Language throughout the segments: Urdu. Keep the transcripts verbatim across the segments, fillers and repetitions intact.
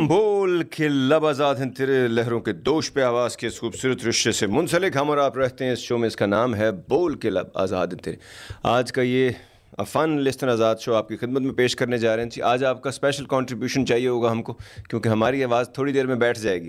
बोल के लब आज़ाद हैं तेरे लहरों के दोष पे आवाज़ के इस खूबसूरत रिश्ते से मुंसलिक हम और आप रहते हैं इस शो में। इसका नाम है बोल के लब आज़ाद हैं तेरे। आज का ये अफ़न लिस्टन आज़ाद शो आपकी खिदमत में पेश करने जा रहे हैं। आज आपका स्पेशल कंट्रीब्यूशन चाहिए होगा हमको, क्योंकि हमारी आवाज़ थोड़ी देर में बैठ जाएगी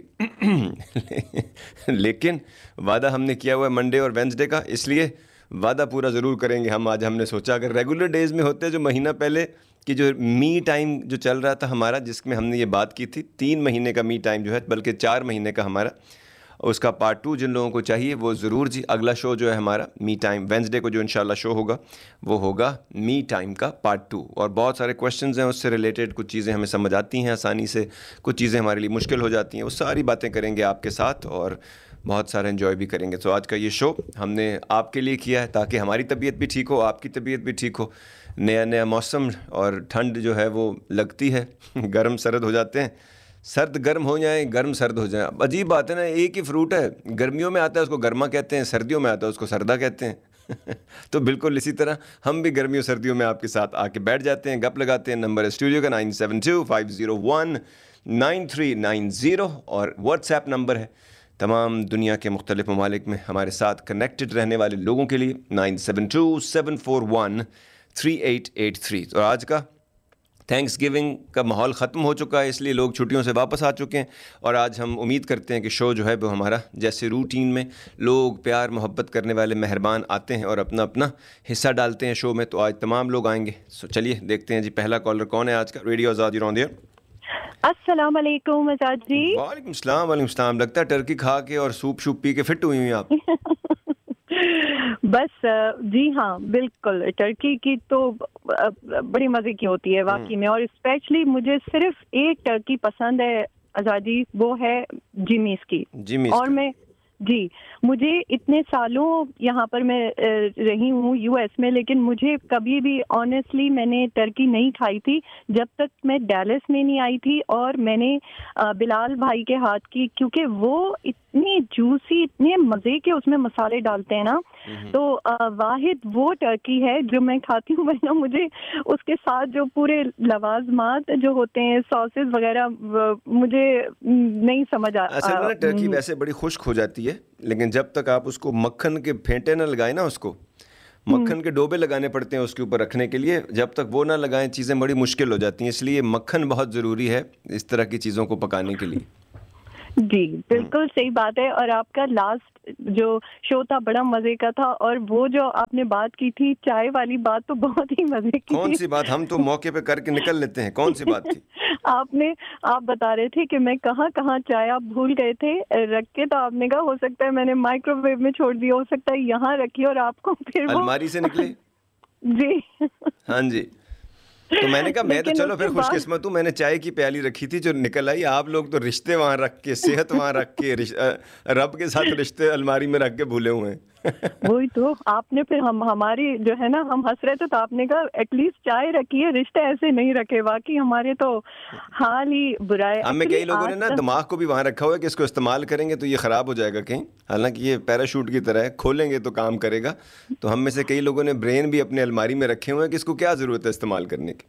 लेकिन वादा हमने किया हुआ है मंडे और वेंसडे का, इसलिए वादा पूरा ज़रूर करेंगे हम। आज हमने सोचा अगर रेगुलर डेज़ में होते जो महीना पहले कि जो मी टाइम जो चल रहा था हमारा, जिसमें हमने ये बात की थी तीन महीने का मी टाइम जो है, बल्कि चार महीने का हमारा, उसका पार्ट टू जिन लोगों को चाहिए वो ज़रूर जी अगला शो जो है हमारा मी टाइम वेंसडे को जो इंशाल्लाह शो होगा वो होगा मी टाइम का पार्ट टू। और बहुत सारे क्वेश्चंस हैं उससे रिलेटेड, कुछ चीज़ें हमें समझ आती हैं आसानी से, कुछ चीज़ें हमारे लिए मुश्किल हो जाती हैं, वो सारी बातें करेंगे आपके साथ और बहुत सारा एंजॉय भी करेंगे। तो आज का ये शो हमने आपके लिए किया है ताकि हमारी तबीयत भी ठीक हो, आपकी तबीयत भी ठीक हो। नया नया मौसम और ठंड जो है वो लगती है, गर्म सर्द हो जाते हैं, सर्द गर्म हो जाए, गर्म सर्द हो जाए। अजीब बात है ना, एक ही फ्रूट है, गर्मियों में आता है उसको गर्मा कहते हैं, सर्दियों में आता है उसको सर्दा कहते हैं तो बिल्कुल इसी तरह हम भी गर्मियों सर्दियों में आपके साथ आके बैठ जाते हैं, गप लगाते हैं। नंबर है स्टूडियो का nine seven to five zero one nine three nine zero और व्हाट्सएप नंबर है तमाम दुनिया के मुख्तलिफ ममालिक में हमारे साथ कनेक्टेड रहने वाले लोगों के लिए nine seven to seven four one three eight eight three. और आज का थैंक्स गिविंग का माहौल ख़त्म हो चुका है, इसलिए लोग छुट्टियों से वापस आ चुके हैं और आज हम उम्मीद करते हैं कि शो जो है वो हमारा जैसे रूटीन में लोग प्यार मोहब्बत करने वाले मेहरबान आते हैं और अपना अपना हिस्सा डालते हैं शो में, तो आज तमाम लोग आएंगे। सो चलिए देखते हैं जी पहला कॉलर कौन है आज का। Radio Azad, you on the air. अस्सलाम वालेकुम आज़ाद जी। वालेकुम सलाम। वालेकुम सलाम। लगता है टर्की खा के और सूप शूप पी के फिट हुई हुई आप बस जी हाँ बिल्कुल, टर्की की तो बड़ी मजे की होती है वाकई में, और स्पेशली मुझे सिर्फ एक टर्की पसंद है आज़ादी, वो है जिमीज की। जिमीज और मैं जी मुझे इतने सालों यहाँ पर मैं रही हूँ यूएस में, लेकिन मुझे कभी भी ऑनेस्टली मैंने टर्की नहीं खाई थी जब तक मैं डैलस में नहीं आई थी और मैंने बिलाल भाई के हाथ की, क्योंकि वो इतनी जूसी, इतने मज़े के उसमें मसाले डालते हैं ना, तो वाहिद वो टर्की है जो मैं खाती हूँ। वरना मुझे उसके साथ जो पूरे लवाजमात जो होते हैं, सॉसेस वगैरह, मुझे नहीं समझ आ असल में टर्की वैसे बड़ी खुश्क हो जाती है, लेकिन जब तक आप उसको मक्खन के फेंटे ना लगाए ना, उसको मक्खन के डोबे लगाने पड़ते हैं उसके ऊपर रखने के लिए, जब तक वो ना लगाएं चीज़ें बड़ी मुश्किल हो जाती हैं, इसलिए मक्खन बहुत ज़रूरी है इस तरह की चीज़ों को पकाने के लिए। जी बिल्कुल सही बात है। और आपका लास्ट जो शो था बड़ा मजे का था, और वो जो आपने बात की थी चाय वाली बात तो बहुत ही मजे की कौन थी। सी बात? हम तो मौके पे करके निकल लेते हैं। कौन सी बात थी? आपने आप बता रहे थे कि मैं कहाँ कहाँ चाय आप भूल गए थे रख के, तो आपने कहा हो सकता है मैंने माइक्रोवेव में छोड़ दिया, हो सकता है यहाँ रखी, और आपको फिर वो अलमारी से निकले जी हाँ जी। तो मैंने कहा मैं तो चलो फिर उसके बाद खुशकिस्मत हूँ, मैंने चाय की प्याली रखी थी जो निकल आई। आप लोग तो रिश्ते वहाँ रख के, सेहत वहाँ रख के, रब के साथ रिश्ते अलमारी में रख के भूले हुए हैं वही तो आपने फिर हम हमारी जो है ना, हम हंस रहे थे तो आपने कहा एटलीस्ट चाय रखी है, रिश्ते ऐसे नहीं रखे। बाकी हमारे तो हाल ही बुरा है। हमें कई लोगों ने आज ना तक दिमाग को भी वहाँ रखा हुआ है कि इसको इस्तेमाल करेंगे तो ये ख़राब हो जाएगा कहीं, हालांकि ये पैराशूट की तरह है, खोलेंगे तो काम करेगा। तो हम में से कई लोगों ने ब्रेन भी अपने अलमारी में रखे हुए हैं कि इसको क्या ज़रूरत है इस्तेमाल करने की।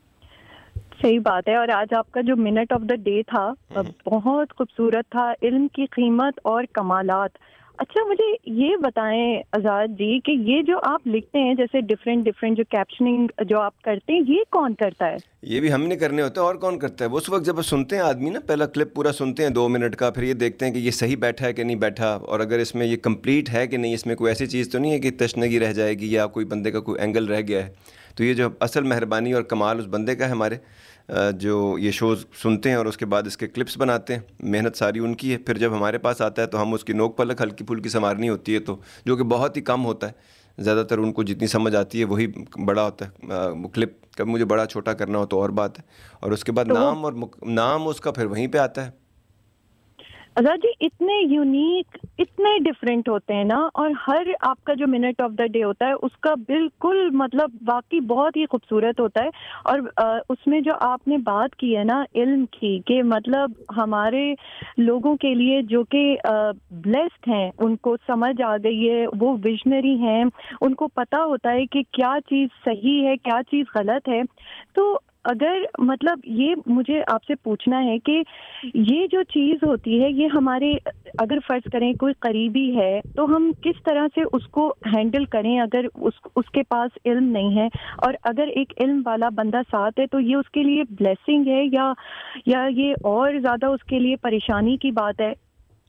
सही बात है। और आज आपका जो मिनट ऑफ द डे था बहुत खूबसूरत था, इल्म की कीमत और कमालात। अच्छा मुझे ये बताएं आज़ाद जी कि ये जो आप लिखते हैं, जैसे डिफरेंट डिफरेंट जो कैप्शनिंग जो आप करते हैं, ये कौन करता है? ये भी हमने करने होते हैं, और कौन करता है? वो उस वक्त जब सुनते हैं आदमी ना, पहला क्लिप पूरा सुनते हैं दो मिनट का, फिर ये देखते हैं कि ये सही बैठा है कि नहीं बैठा, और अगर इसमें ये कंप्लीट है कि नहीं, इसमें कोई ऐसी चीज़ तो नहीं है कि तशनगी रह जाएगी या कोई बंदे का कोई एंगल रह गया है। तो ये जो असल मेहरबानी और कमाल उस बंदे का है हमारे जो ये शोज़ सुनते हैं और उसके बाद इसके क्लिप्स बनाते हैं, मेहनत सारी उनकी है। फिर जब हमारे पास आता है तो हम उसकी नोक पलक हल्की फुल्की संवारनी होती है, तो जो कि बहुत ही कम होता है। ज़्यादातर उनको जितनी समझ आती है वही बड़ा होता है। वो क्लिप कभी मुझे बड़ा छोटा करना हो तो और बात है, और उसके बाद तो नाम और नाम उसका फिर वहीं पे आता है। आज़ाद जी इतने यूनिक, इतने डिफरेंट होते हैं ना, और हर आपका जो मिनट ऑफ द डे होता है उसका बिल्कुल मतलब वाकई बहुत ही खूबसूरत होता है। और आ, उसमें जो आपने बात की है ना इल्म की, कि मतलब हमारे लोगों के लिए जो कि ब्लेस्ड हैं, उनको समझ आ गई है, वो विजनरी हैं, उनको पता होता है कि क्या चीज़ सही है क्या चीज़ गलत है। तो اگر مطلب یہ مجھے آپ سے پوچھنا ہے کہ یہ جو چیز ہوتی ہے یہ ہمارے اگر فرض کریں کوئی قریبی ہے تو ہم کس طرح سے اس کو ہینڈل کریں اگر اس اس کے پاس علم نہیں ہے, اور اگر ایک علم والا بندہ ساتھ ہے تو یہ اس کے لیے بلیسنگ ہے یا یا یہ اور زیادہ اس کے لیے پریشانی کی بات ہے؟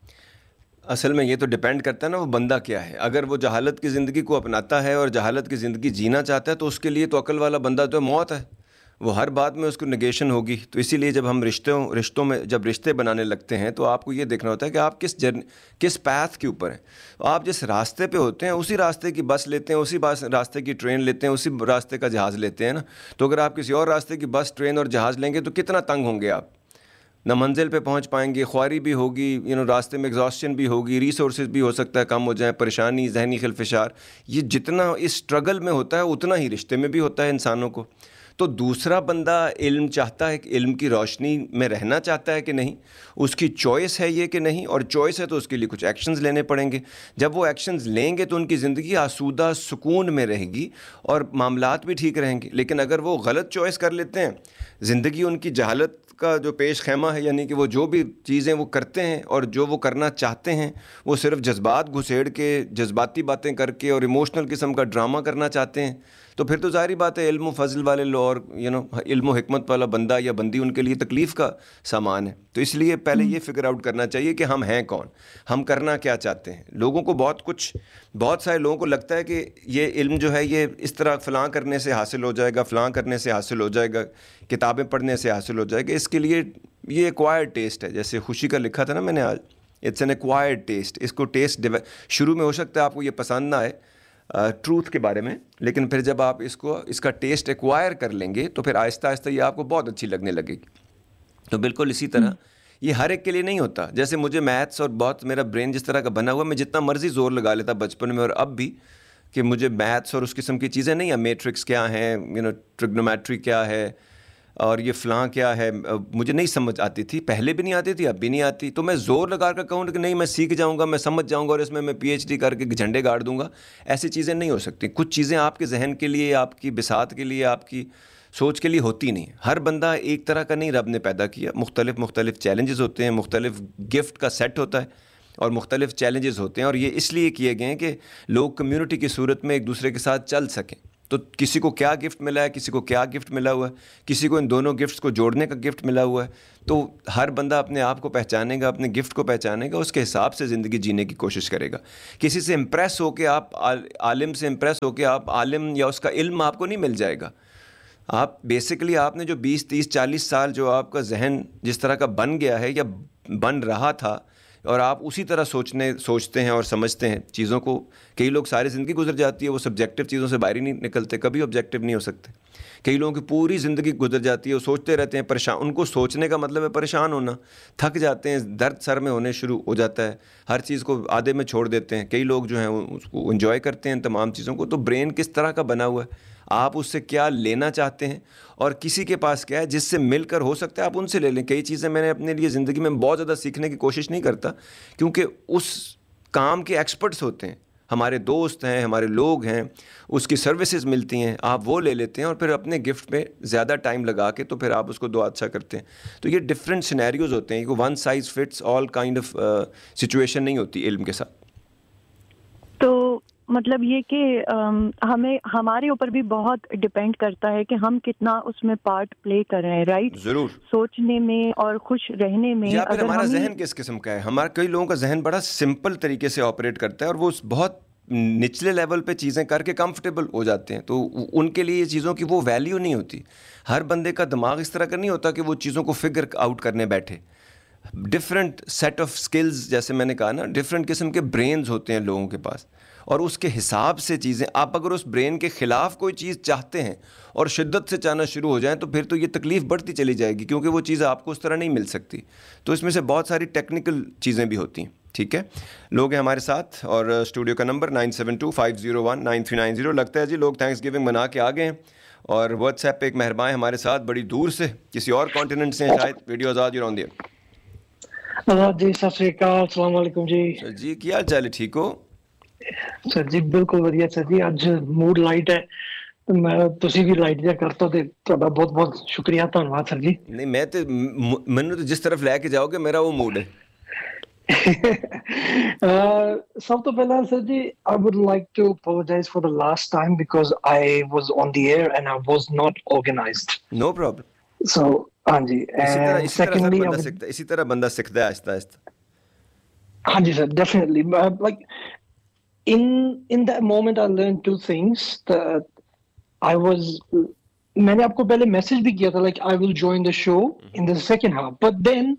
اصل میں یہ تو ڈیپینڈ کرتا ہے نا وہ بندہ کیا ہے. اگر وہ جہالت کی زندگی کو اپناتا ہے اور جہالت کی زندگی جینا چاہتا ہے تو اس کے لیے تو عقل والا بندہ تو موت ہے, وہ ہر بات میں اس کو نگیشن ہوگی. تو اسی لیے جب ہم رشتوں رشتوں میں جب رشتے بنانے لگتے ہیں تو آپ کو یہ دیکھنا ہوتا ہے کہ آپ کس جرن کس پیتھ کے اوپر ہیں. آپ جس راستے پہ ہوتے ہیں اسی راستے کی بس لیتے ہیں, اسی بس راستے کی ٹرین لیتے ہیں, اسی راستے کا جہاز لیتے ہیں نا. تو اگر آپ کسی اور راستے کی بس ٹرین اور جہاز لیں گے تو کتنا تنگ ہوں گے آپ, نہ منزل پہ پہنچ پائیں گے, خواری بھی ہوگی, یو نو راستے میں ایگزاسشن بھی ہوگی, ریسورسز بھی ہو سکتا ہے کم ہو جائیں, پریشانی, ذہنی خلفشار. یہ جتنا اس اسٹرگل میں ہوتا ہے اتنا ہی رشتے میں بھی ہوتا ہے انسانوں کو. تو دوسرا بندہ علم چاہتا ہے, علم کی روشنی میں رہنا چاہتا ہے کہ نہیں, اس کی چوائس ہے یہ کہ نہیں, اور چوائس ہے تو اس کے لیے کچھ ایکشنز لینے پڑیں گے. جب وہ ایکشنز لیں گے تو ان کی زندگی آسودہ سکون میں رہے گی اور معاملات بھی ٹھیک رہیں گے. لیکن اگر وہ غلط چوائس کر لیتے ہیں, زندگی ان کی جہالت کا جو پیش خیمہ ہے, یعنی کہ وہ جو بھی چیزیں وہ کرتے ہیں اور جو وہ کرنا چاہتے ہیں وہ صرف جذبات گھسیڑ کے, جذباتی باتیں کر کے اور ایموشنل قسم کا ڈرامہ کرنا چاہتے ہیں, تو پھر تو ظاہری بات ہے علم و فضل والے لوگ اور یو نو علم و حکمت والا بندہ یا بندی ان کے لیے تکلیف کا سامان ہے. تو اس لیے پہلے یہ فگر آؤٹ کرنا چاہیے کہ ہم ہیں کون, ہم کرنا کیا چاہتے ہیں. لوگوں کو بہت کچھ بہت سارے لوگوں کو لگتا ہے کہ یہ علم جو ہے یہ اس طرح فلاں کرنے سے حاصل ہو جائے گا, فلاں کرنے سے حاصل ہو جائے گا, کتابیں پڑھنے سے حاصل ہو جائے گا. اس کے لیے یہ ایکوائرڈ ٹیسٹ ہے, جیسے خوشی کا لکھا تھا نا میں نے آج, اٹس این ایکوائرڈ ٹیسٹ. اس کو ٹیسٹ شروع میں ہو سکتا ہے آپ کو یہ پسند نہ آئے ٹروتھ کے بارے میں, لیکن پھر جب آپ اس کو اس کا ٹیسٹ ایکوائر کر لیں گے تو پھر آہستہ آہستہ یہ آپ کو بہت اچھی لگنے لگے گی. تو بالکل اسی طرح یہ ہر ایک کے لیے نہیں ہوتا. جیسے مجھے میتھس اور بہت میرا برین جس طرح کا بنا ہوا, میں جتنا مرضی زور لگا لیتا بچپن میں اور اب بھی کہ مجھے میتھس اور اس قسم کی چیزیں نہیں ہیں, میٹرکس کیا ہیں, یو نو ٹریگنومیٹری کیا ہے اور یہ فلاں کیا ہے, مجھے نہیں سمجھ آتی تھی, پہلے بھی نہیں آتی تھی, اب بھی نہیں آتی. تو میں زور لگا کر کہوں کہ نہیں میں سیکھ جاؤں گا, میں سمجھ جاؤں گا اور اس میں میں پی ایچ ڈی کر کے جھنڈے گاڑ دوں گا, ایسی چیزیں نہیں ہو سکتی. کچھ چیزیں آپ کے ذہن کے لیے, آپ کی بساط کے لیے, آپ کی سوچ کے لیے ہوتی نہیں. ہر بندہ ایک طرح کا نہیں رب نے پیدا کیا, مختلف مختلف چیلنجز ہوتے ہیں, مختلف گفٹ کا سیٹ ہوتا ہے اور مختلف چیلنجز ہوتے ہیں, اور یہ اس لیے کیے گئے ہیں کہ لوگ کمیونٹی کی صورت میں ایک دوسرے کے ساتھ چل سکیں. تو کسی کو کیا گفٹ ملا ہے, کسی کو کیا گفٹ ملا ہوا ہے, کسی کو ان دونوں گفٹس کو جوڑنے کا گفٹ ملا ہوا ہے. تو ہر بندہ اپنے آپ کو پہچانے گا, اپنے گفٹ کو پہچانے گا, اس کے حساب سے زندگی جینے کی کوشش کرے گا. کسی سے امپریس ہو کے آپ عالم سے امپریس ہو کے آپ عالم یا اس کا علم آپ کو نہیں مل جائے گا. آپ بیسکلی آپ نے جو بیس تیس چالیس سال جو آپ کا ذہن جس طرح کا بن گیا ہے یا بن رہا تھا, اور آپ اسی طرح سوچنے سوچتے ہیں اور سمجھتے ہیں چیزوں کو. کئی لوگ ساری زندگی گزر جاتی ہے, وہ سبجیکٹو چیزوں سے باہر ہی نہیں نکلتے, کبھی آبجیکٹو نہیں ہو سکتے. کئی لوگوں کی پوری زندگی گزر جاتی ہے, وہ سوچتے رہتے ہیں, پریشان. ان کو سوچنے کا مطلب ہے پریشان ہونا, تھک جاتے ہیں, درد سر میں ہونے شروع ہو جاتا ہے, ہر چیز کو آدھے میں چھوڑ دیتے ہیں. کئی لوگ جو ہیں اس کو انجوائے کرتے ہیں تمام چیزوں کو. تو برین کس طرح کا بنا ہوا ہے, آپ اس سے کیا لینا چاہتے ہیں, اور کسی کے پاس کیا ہے جس سے مل کر ہو سکتا ہے آپ ان سے لے لیں. کئی چیزیں میں نے اپنے لیے زندگی میں بہت زیادہ سیکھنے کی کوشش نہیں کرتا, کیونکہ اس کام کے ایکسپرٹس ہوتے ہیں, ہمارے دوست ہیں, ہمارے لوگ ہیں, اس کی سروسز ملتی ہیں, آپ وہ لے لیتے ہیں اور پھر اپنے گفٹ میں زیادہ ٹائم لگا کے تو پھر آپ اس کو دعا اچھا کرتے ہیں. تو یہ ڈفرینٹ سینیریوز ہوتے ہیں, one size فٹس all kind of situation نہیں ہوتی علم کے ساتھ. تو مطلب یہ کہ ہمیں ہمارے اوپر بھی بہت ڈپینڈ کرتا ہے کہ ہم کتنا اس میں پارٹ پلے کر رہے ہیں, رائٹ؟ ضرور. سوچنے میں اور خوش رہنے میں. یا پھر ہمارا ذہن کس قسم کا ہے. ہمارا کئی لوگوں کا ذہن بڑا سمپل طریقے سے آپریٹ کرتا ہے اور وہ بہت نچلے لیول پہ چیزیں کر کے کمفرٹیبل ہو جاتے ہیں, تو ان کے لیے یہ چیزوں کی وہ ویلیو نہیں ہوتی. ہر بندے کا دماغ اس طرح کا نہیں ہوتا کہ وہ چیزوں کو فگر آؤٹ کرنے بیٹھے. ڈفرینٹ سیٹ آف سکلز, جیسے میں نے کہا نا, ڈفرینٹ قسم کے برینز ہوتے ہیں لوگوں کے پاس, اور اس کے حساب سے چیزیں. آپ اگر اس برین کے خلاف کوئی چیز چاہتے ہیں اور شدت سے چاہنا شروع ہو جائیں تو پھر تو یہ تکلیف بڑھتی چلی جائے گی, کیونکہ وہ چیز آپ کو اس طرح نہیں مل سکتی. تو اس میں سے بہت ساری ٹیکنیکل چیزیں بھی ہوتی ہیں. ٹھیک ہے, لوگ ہیں ہمارے ساتھ, اور اسٹوڈیو کا number nine seven to five zero one nine three nine zero. لگتا ہے جی لوگ تھینکس گیونگ منا کے آ گئے ہیں, اور واٹس ایپ پہ ایک مہربان ہمارے ساتھ بڑی دور سے, کسی اور کانٹیننٹ سے ہیں شاید. Video Azad you on the year. جی ست شری اکال, السلام علیکم جی. سر جی کیا حال چال ہے, ٹھیک ہو؟ سر جی بالکل ودیا سر جی. اج موڈ لائٹ ہے ਤੇ ਮੈਂ ਤੁਸੀਂ ਵੀ ਰਾਈਟ ਜਿਹਾ ਕਰਤਾ ਤੇ ਤੁਹਾਡਾ ਬਹੁਤ ਬਹੁਤ ਸ਼ੁਕਰੀਆ, ਧੰਨਵਾਦ ਸਰ ਜੀ। ਨਹੀਂ ਮੈਂ ਤੇ ਮ- ਮੈਨੂੰ ਤਾਂ ਜਿਸ ਤਰਫ ਲੈ ਕੇ ਜਾਓਗੇ ਮੇਰਾ ਉਹ ਮੂਡ ਹੈ। Uh, ਸਭ ਤੋਂ ਪਹਿਲਾਂ ਸਰ ਜੀ I would like to apologize for the last time because I was on the air and I was not organized. No problem. So ਹਾਂਜੀ, इसी तरह and इसी तरह सर secondly I बंदा would, सीखता इसी तरह बंदा सीखता है आहिस्ता आहिस्ता। ਹਾਂਜੀ sir, definitely. Uh, like in in that moment I learned two things. That I was मैंने आपको पहले मैसेज भी किया था like I will join the show in the second half, but then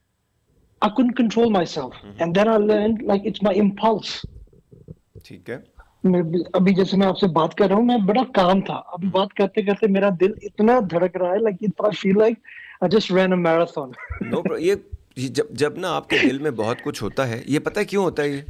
I couldn't control myself, and then I learned like it's my impulse. ठीक है। मैं अभी जैसे मैं आपसे बात कर रहा हूँ, मैं बड़ा काम था, अभी बात करते करते मेरा दिल इतना धड़क रहा है, like I feel like I just ran a marathon. No problem. ये ये जब जब ना आपके दिल में बहुत कुछ होता है, ये पता है क्यों होता है? ये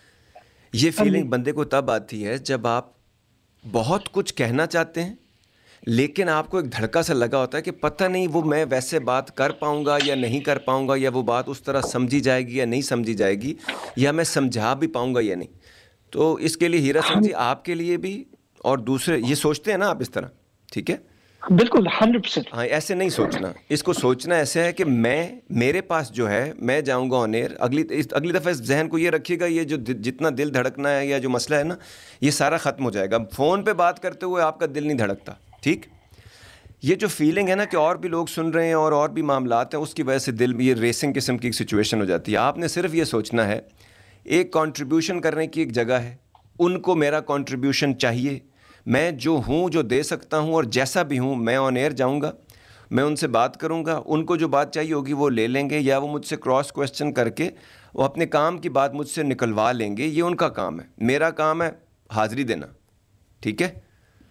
ये फीलिंग बंदे को तब आती है जब आप बहुत कुछ कहना चाहते हैं लेकिन आपको एक धड़का सा लगा होता है कि पता नहीं वो मैं वैसे बात कर पाऊंगा या नहीं कर पाऊंगा, या वो बात उस तरह समझी जाएगी या नहीं समझी जाएगी, या मैं समझा भी पाऊंगा या नहीं। तो इसके लिए हीरा सिंह जी आपके लिए भी और दूसरे ये सोचते हैं ना आप इस तरह, ठीक है? बिल्कुल हंड्रेड परसेंट। हाँ, ऐसे नहीं सोचना, इसको सोचना ऐसे है कि मैं मेरे पास जो है मैं जाऊंगा ऑन एयर। अगली इस, अगली दफ़ा इस जहन को ये रखिएगा, ये जो दि- जितना दिल धड़कना है या जो मसला है ना, ये सारा ख़त्म हो जाएगा। फ़ोन पे बात करते हुए आपका दिल नहीं धड़कता, ठीक? ये जो फीलिंग है ना कि और भी लोग सुन रहे हैं और और भी मामलात हैं, उसकी वजह से दिल में ये रेसिंग किस्म की सिचुएशन हो जाती है। आपने सिर्फ ये सोचना है एक कंट्रीब्यूशन करने की एक जगह है, उनको मेरा कंट्रीब्यूशन चाहिए, मैं जो हूँ जो दे सकता हूँ और जैसा भी हूँ मैं ऑन एयर जाऊँगा, मैं उनसे बात करूँगा, उनको जो बात चाहिए होगी वो ले लेंगे, या वो मुझसे क्रॉस क्वेश्चन करके वो अपने काम की बात मुझसे निकलवा लेंगे। ये उनका काम है, मेरा काम है हाज़िरी देना, ठीक है?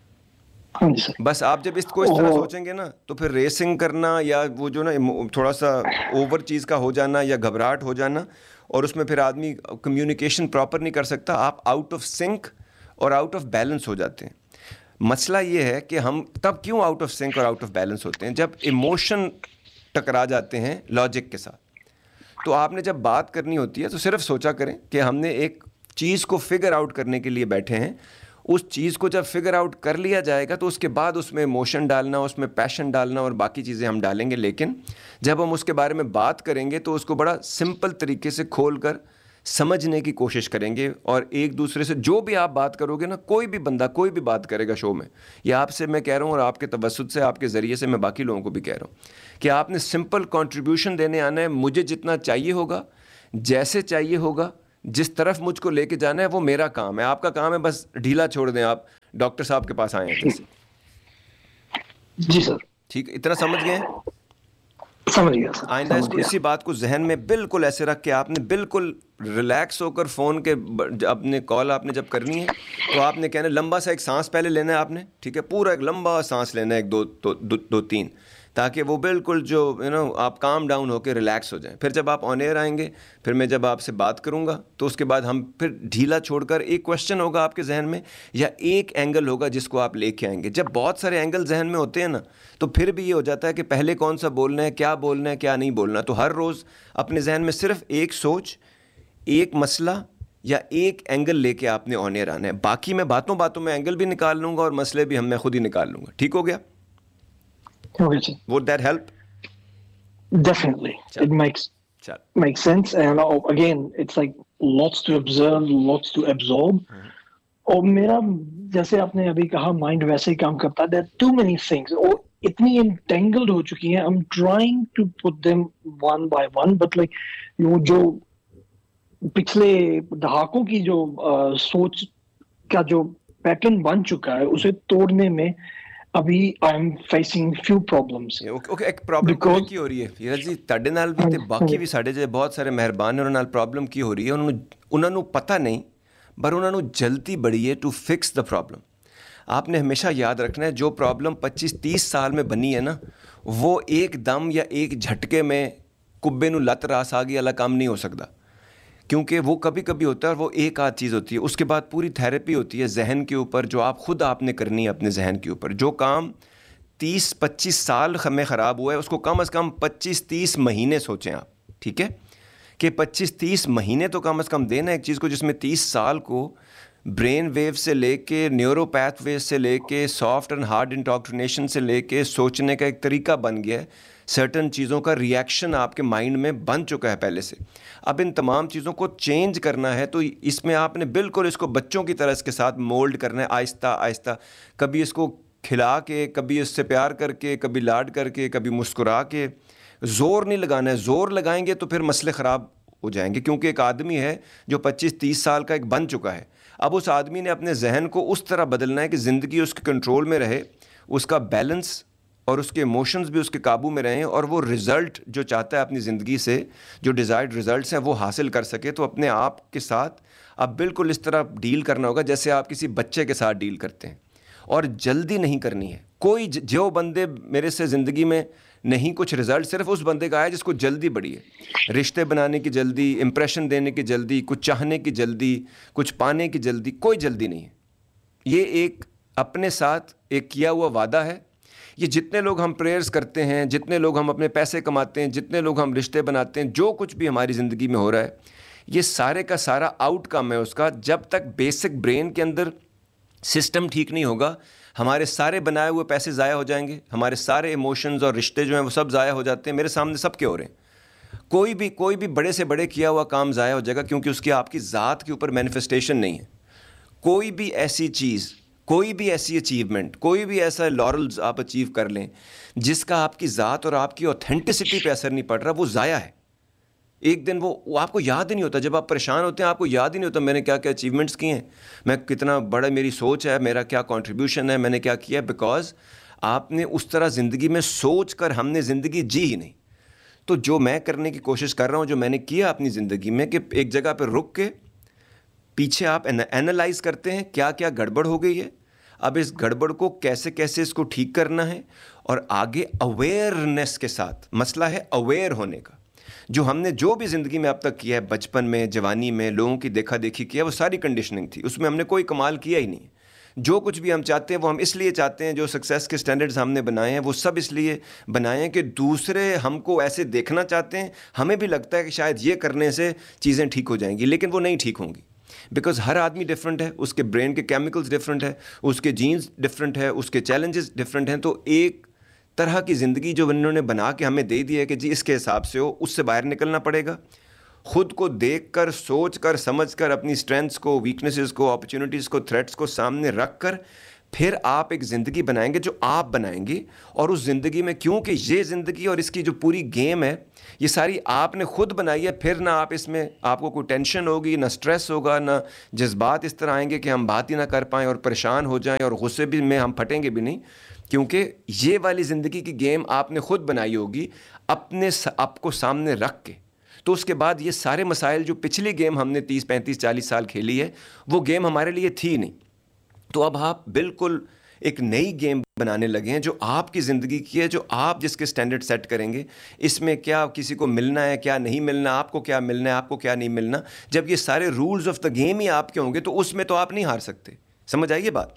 हाँ जी सर। बस आप जब इसको इस तरह ओह। सोचेंगे ना तो फिर रेसिंग करना या वो जो ना इमो- थोड़ा सा ओवर चीज़ का हो जाना या घबराहट हो जाना, और उसमें फिर आदमी कम्युनिकेशन प्रॉपर नहीं कर सकता, आप आउट ऑफ सिंक और आउट ऑफ बैलेंस हो जाते हैं। मसला ये है कि हम तब क्यों आउट ऑफ सिंक और आउट ऑफ बैलेंस होते हैं? जब इमोशन टकरा जाते हैं लॉजिक के साथ। तो आपने जब बात करनी होती है तो सिर्फ सोचा करें कि हमने एक चीज़ को फिगर आउट करने के लिए बैठे हैं, उस चीज़ को जब फिगर आउट कर लिया जाएगा तो उसके बाद उसमें इमोशन डालना, उसमें पैशन डालना और बाकी चीज़ें हम डालेंगे। लेकिन जब हम उसके बारे में बात करेंगे तो उसको बड़ा सिंपल तरीके से खोल कर समझने की कोशिश करेंगे, और एक दूसरे से जो भी आप बात करोगे ना, कोई भी बंदा कोई भी बात करेगा शो में, या आपसे मैं कह रहा हूँ और आपके तवस्सुत से आपके ज़रिए से मैं बाकी लोगों को भी कह रहा हूँ कि आपने सिंपल कंट्रीब्यूशन देने आना है। मुझे जितना चाहिए होगा, जैसे चाहिए होगा, जिस तरफ मुझको लेके जाना है वो मेरा काम है। आपका काम है बस ढीला छोड़ दें, आप डॉक्टर साहब के पास आए हैं जैसे। जी सर, ठीक, इतना समझ गए? समझ गया सर, आइंदा समझ इसको गया। इसी बात को जहन में बिल्कुल ऐसे रख के आपने बिल्कुल रिलैक्स होकर फ़ोन के ब- अपने कॉल आपने जब करनी है तो आपने कहना लंबा सा एक सांस पहले लेना है आपने, ठीक है? पूरा एक लंबा सांस लेना है, एक दो दो, दो, दो तीन, ताकि वो बिल्कुल जो यू नो आप काम डाउन होकर रिलैक्स हो जाएं। फिर जब आप ऑन एयर आएंगे, फिर मैं जब आपसे बात करूंगा तो उसके बाद हम फिर ढीला छोड़कर एक क्वेश्चन होगा आपके जहन में या एक एंगल होगा जिसको आप लेके आएंगे। जब बहुत सारे एंगल जहन में होते हैं ना तो फिर भी ये हो जाता है कि पहले कौन सा बोलना है, क्या बोलना है, क्या नहीं बोलना। तो हर रोज़ अपने जहन में सिर्फ एक सोच, एक मसला या एक एंगल लेके आपने ऑन एयर आना है। बाकी मैं बातों बातों में एंगल भी निकाल लूँगा और मसले भी हम मैं खुद ही निकाल लूँगा। ठीक हो गया? Okay, sir. Would that help? Definitely, Chal. it makes चल, makes sense. And uh, again, it's like lots to observe, lots to absorb. और मेरा जैसे आपने अभी कहा माइंड वैसे ही काम करता है. There are too many things. वो इतनी entangled हो चुकी हैं. I'm trying to put them one by one, but like वो जो पिछले दहाकों की जो uh, सोच का जो पैटर्न बन चुका है, उसे तोड़ने में अभी I am facing few problems. Okay okay एक प्रॉब्लम Because- ਕੀ ਹੋ ਰਹੀ ਹੈ ਹੀਰਾ ਜੀ? ਤੁਹਾਡੇ ਨਾਲ ਵੀ ਤੇ ਬਾਕੀ ਵੀ ਸਾਡੇ ਜਿਹੜੇ ਬਹੁਤ ਸਾਰੇ ਮਹਿਰਬਾਨ ਨੇ ਉਹਨਾਂ ਨਾਲ ਪ੍ਰੋਬਲਮ ਕੀ ਹੋ ਰਹੀ ਹੈ? ਉਹਨਾਂ ਨੂੰ ਉਹਨਾਂ ਨੂੰ ਪਤਾ ਨਹੀਂ, ਪਰ ਉਹਨਾਂ ਨੂੰ ਜਲਦੀ ਬੜੀ ਹੈ टू फिक्स द प्रॉब्लम. आपने हमेशा याद रखना है जो प्रॉब्लम पच्चीस तीस साल में बनी है ना, वो एक दम या एक झटके में कुब्बे ਨੂੰ ਲੱਤ ਰਾਸ ਆ ਗਈ ਵਾਲਾ ਕੰਮ नहीं हो सकता, क्योंकि वो कभी कभी होता है और वो एक आध चीज़ होती है. उसके बाद पूरी थेरेपी होती है जहन के ऊपर, जो आप खुद आपने करनी है अपने जहन के ऊपर. जो काम तीस पच्चीस साल में ख़राब हुआ है उसको कम अज़ कम पच्चीस तीस महीने सोचें आप, ठीक है? कि पच्चीस तीस महीने तो कम अज़ कम देना एक चीज़ को जिसमें तीस साल को برین ویو سے لے کے نیورو پیتھ ویو سے لے کے سافٹ اینڈ ہارڈ انڈوکٹرینیشن سے لے کے سوچنے کا ایک طریقہ بن گیا ہے, سرٹن چیزوں کا ریئیکشن آپ کے مائنڈ میں بن چکا ہے پہلے سے. اب ان تمام چیزوں کو چینج کرنا ہے تو اس میں آپ نے بالکل اس کو بچوں کی طرح اس کے ساتھ مولڈ کرنا ہے, آہستہ آہستہ, کبھی اس کو کھلا کے, کبھی اس سے پیار کر کے, کبھی لاڈ کر کے, کبھی مسکرا کے. زور نہیں لگانا ہے, زور لگائیں گے تو پھر مسئلے خراب ہو جائیں گے, کیونکہ ایک آدمی ہے جو پچیس تیس سال کا ایک بن چکا ہے. اب اس آدمی نے اپنے ذہن کو اس طرح بدلنا ہے کہ زندگی اس کے کنٹرول میں رہے, اس کا بیلنس اور اس کے ایموشنز بھی اس کے قابو میں رہیں, اور وہ رزلٹ جو چاہتا ہے اپنی زندگی سے, جو ڈیزائرڈ رزلٹس ہیں وہ حاصل کر سکے. تو اپنے آپ کے ساتھ اب بالکل اس طرح ڈیل کرنا ہوگا جیسے آپ کسی بچے کے ساتھ ڈیل کرتے ہیں, اور جلدی نہیں کرنی ہے. کوئی جو بندے میرے سے زندگی میں نہیں کچھ رزلٹ صرف اس بندے کا آیا جس کو جلدی بڑی ہے, رشتے بنانے کی جلدی, امپریشن دینے کی جلدی, کچھ چاہنے کی جلدی, کچھ پانے کی جلدی. کوئی جلدی نہیں ہے. یہ ایک اپنے ساتھ ایک کیا ہوا وعدہ ہے. یہ جتنے لوگ ہم پریئرز کرتے ہیں, جتنے لوگ ہم اپنے پیسے کماتے ہیں, جتنے لوگ ہم رشتے بناتے ہیں, جو کچھ بھی ہماری زندگی میں ہو رہا ہے, یہ سارے کا سارا آؤٹ کم ہے اس کا. جب تک بیسک برین کے اندر سسٹم ٹھیک نہیں ہوگا, ہمارے سارے بنائے ہوئے پیسے ضائع ہو جائیں گے, ہمارے سارے ایموشنز اور رشتے جو ہیں وہ سب ضائع ہو جاتے ہیں. میرے سامنے سب کے ہو رہے ہیں. کوئی بھی کوئی بھی بڑے سے بڑے کیا ہوا کام ضائع ہو جائے گا, کیونکہ اس کی آپ کی ذات کے اوپر مینیفیسٹیشن نہیں ہے. کوئی بھی ایسی چیز, کوئی بھی ایسی اچیومنٹ, کوئی بھی ایسا لارلز آپ اچیو کر لیں جس کا آپ کی ذات اور آپ کی اوتھینٹسٹی پہ اثر نہیں پڑ رہا, وہ ضائع ہے. ایک دن وہ, وہ آپ کو یاد ہی نہیں ہوتا. جب آپ پریشان ہوتے ہیں آپ کو یاد ہی نہیں ہوتا میں نے کیا کیا اچیومنٹس کیے ہیں, میں کتنا بڑا میری سوچ ہے, میرا کیا کنٹریبیوشن ہے, میں نے کیا کیا ہے. بیکاز آپ نے اس طرح زندگی میں سوچ کر, ہم نے زندگی جی ہی نہیں. تو جو میں کرنے کی کوشش کر رہا ہوں, جو میں نے کیا اپنی زندگی میں, کہ ایک جگہ پہ رک کے پیچھے آپ اینالائز کرتے ہیں کیا کیا گڑبڑ ہو گئی ہے, اب اس گڑبڑ کو کیسے کیسے اس کو ٹھیک کرنا ہے, اور آگے اویئرنیس کے ساتھ. مسئلہ ہے اویئر ہونے کا. جو ہم نے جو بھی زندگی میں اب تک کیا ہے, بچپن میں, جوانی میں, لوگوں کی دیکھا دیکھی کیا, وہ ساری کنڈیشننگ تھی, اس میں ہم نے کوئی کمال کیا ہی نہیں. جو کچھ بھی ہم چاہتے ہیں وہ ہم اس لیے چاہتے ہیں, جو سکسیس کے سٹینڈرڈز ہم نے بنائے ہیں وہ سب اس لیے بنائے ہیں کہ دوسرے ہم کو ایسے دیکھنا چاہتے ہیں. ہمیں بھی لگتا ہے کہ شاید یہ کرنے سے چیزیں ٹھیک ہو جائیں گی, لیکن وہ نہیں ٹھیک ہوں گی. بیکاز ہر آدمی ڈفرینٹ ہے, اس کے برین کے کیمیکلز ڈفرینٹ ہے, اس کے جینز ڈفرینٹ ہے, اس کے چیلنجز ڈفرینٹ ہیں. تو ایک طرح کی زندگی جو انہوں نے بنا کے ہمیں دے دی ہے کہ جی اس کے حساب سے ہو, اس سے باہر نکلنا پڑے گا. خود کو دیکھ کر, سوچ کر, سمجھ کر, اپنی اسٹرینتھس کو, ویکنیسز کو, اپرچونیٹیز کو, تھریٹس کو سامنے رکھ کر پھر آپ ایک زندگی بنائیں گے جو آپ بنائیں گے. اور اس زندگی میں, کیونکہ یہ زندگی اور اس کی جو پوری گیم ہے یہ ساری آپ نے خود بنائی ہے, پھر نہ آپ اس میں, آپ کو کوئی ٹینشن ہوگی, نہ سٹریس ہوگا, نہ جذبات اس طرح آئیں گے کہ ہم بات ہی نہ کر پائیں اور پریشان ہو جائیں, اور غصے بھی میں ہم پھٹیں گے بھی نہیں, کیونکہ یہ والی زندگی کی گیم آپ نے خود بنائی ہوگی اپنے آپ کو سامنے رکھ کے. تو اس کے بعد یہ سارے مسائل, جو پچھلی گیم ہم نے تیس پینتیس چالیس سال کھیلی ہے, وہ گیم ہمارے لیے تھی نہیں. تو اب آپ بالکل ایک نئی گیم بنانے لگے ہیں جو آپ کی زندگی کی ہے, جو آپ جس کے سٹینڈرڈ سیٹ کریں گے. اس میں کیا کسی کو ملنا ہے, کیا نہیں ملنا, آپ کو کیا ملنا ہے, آپ کو کیا نہیں ملنا. جب یہ سارے رولز آف دا گیم ہی آپ کے ہوں گے تو اس میں تو آپ نہیں ہار سکتے. سمجھ آئیے بات.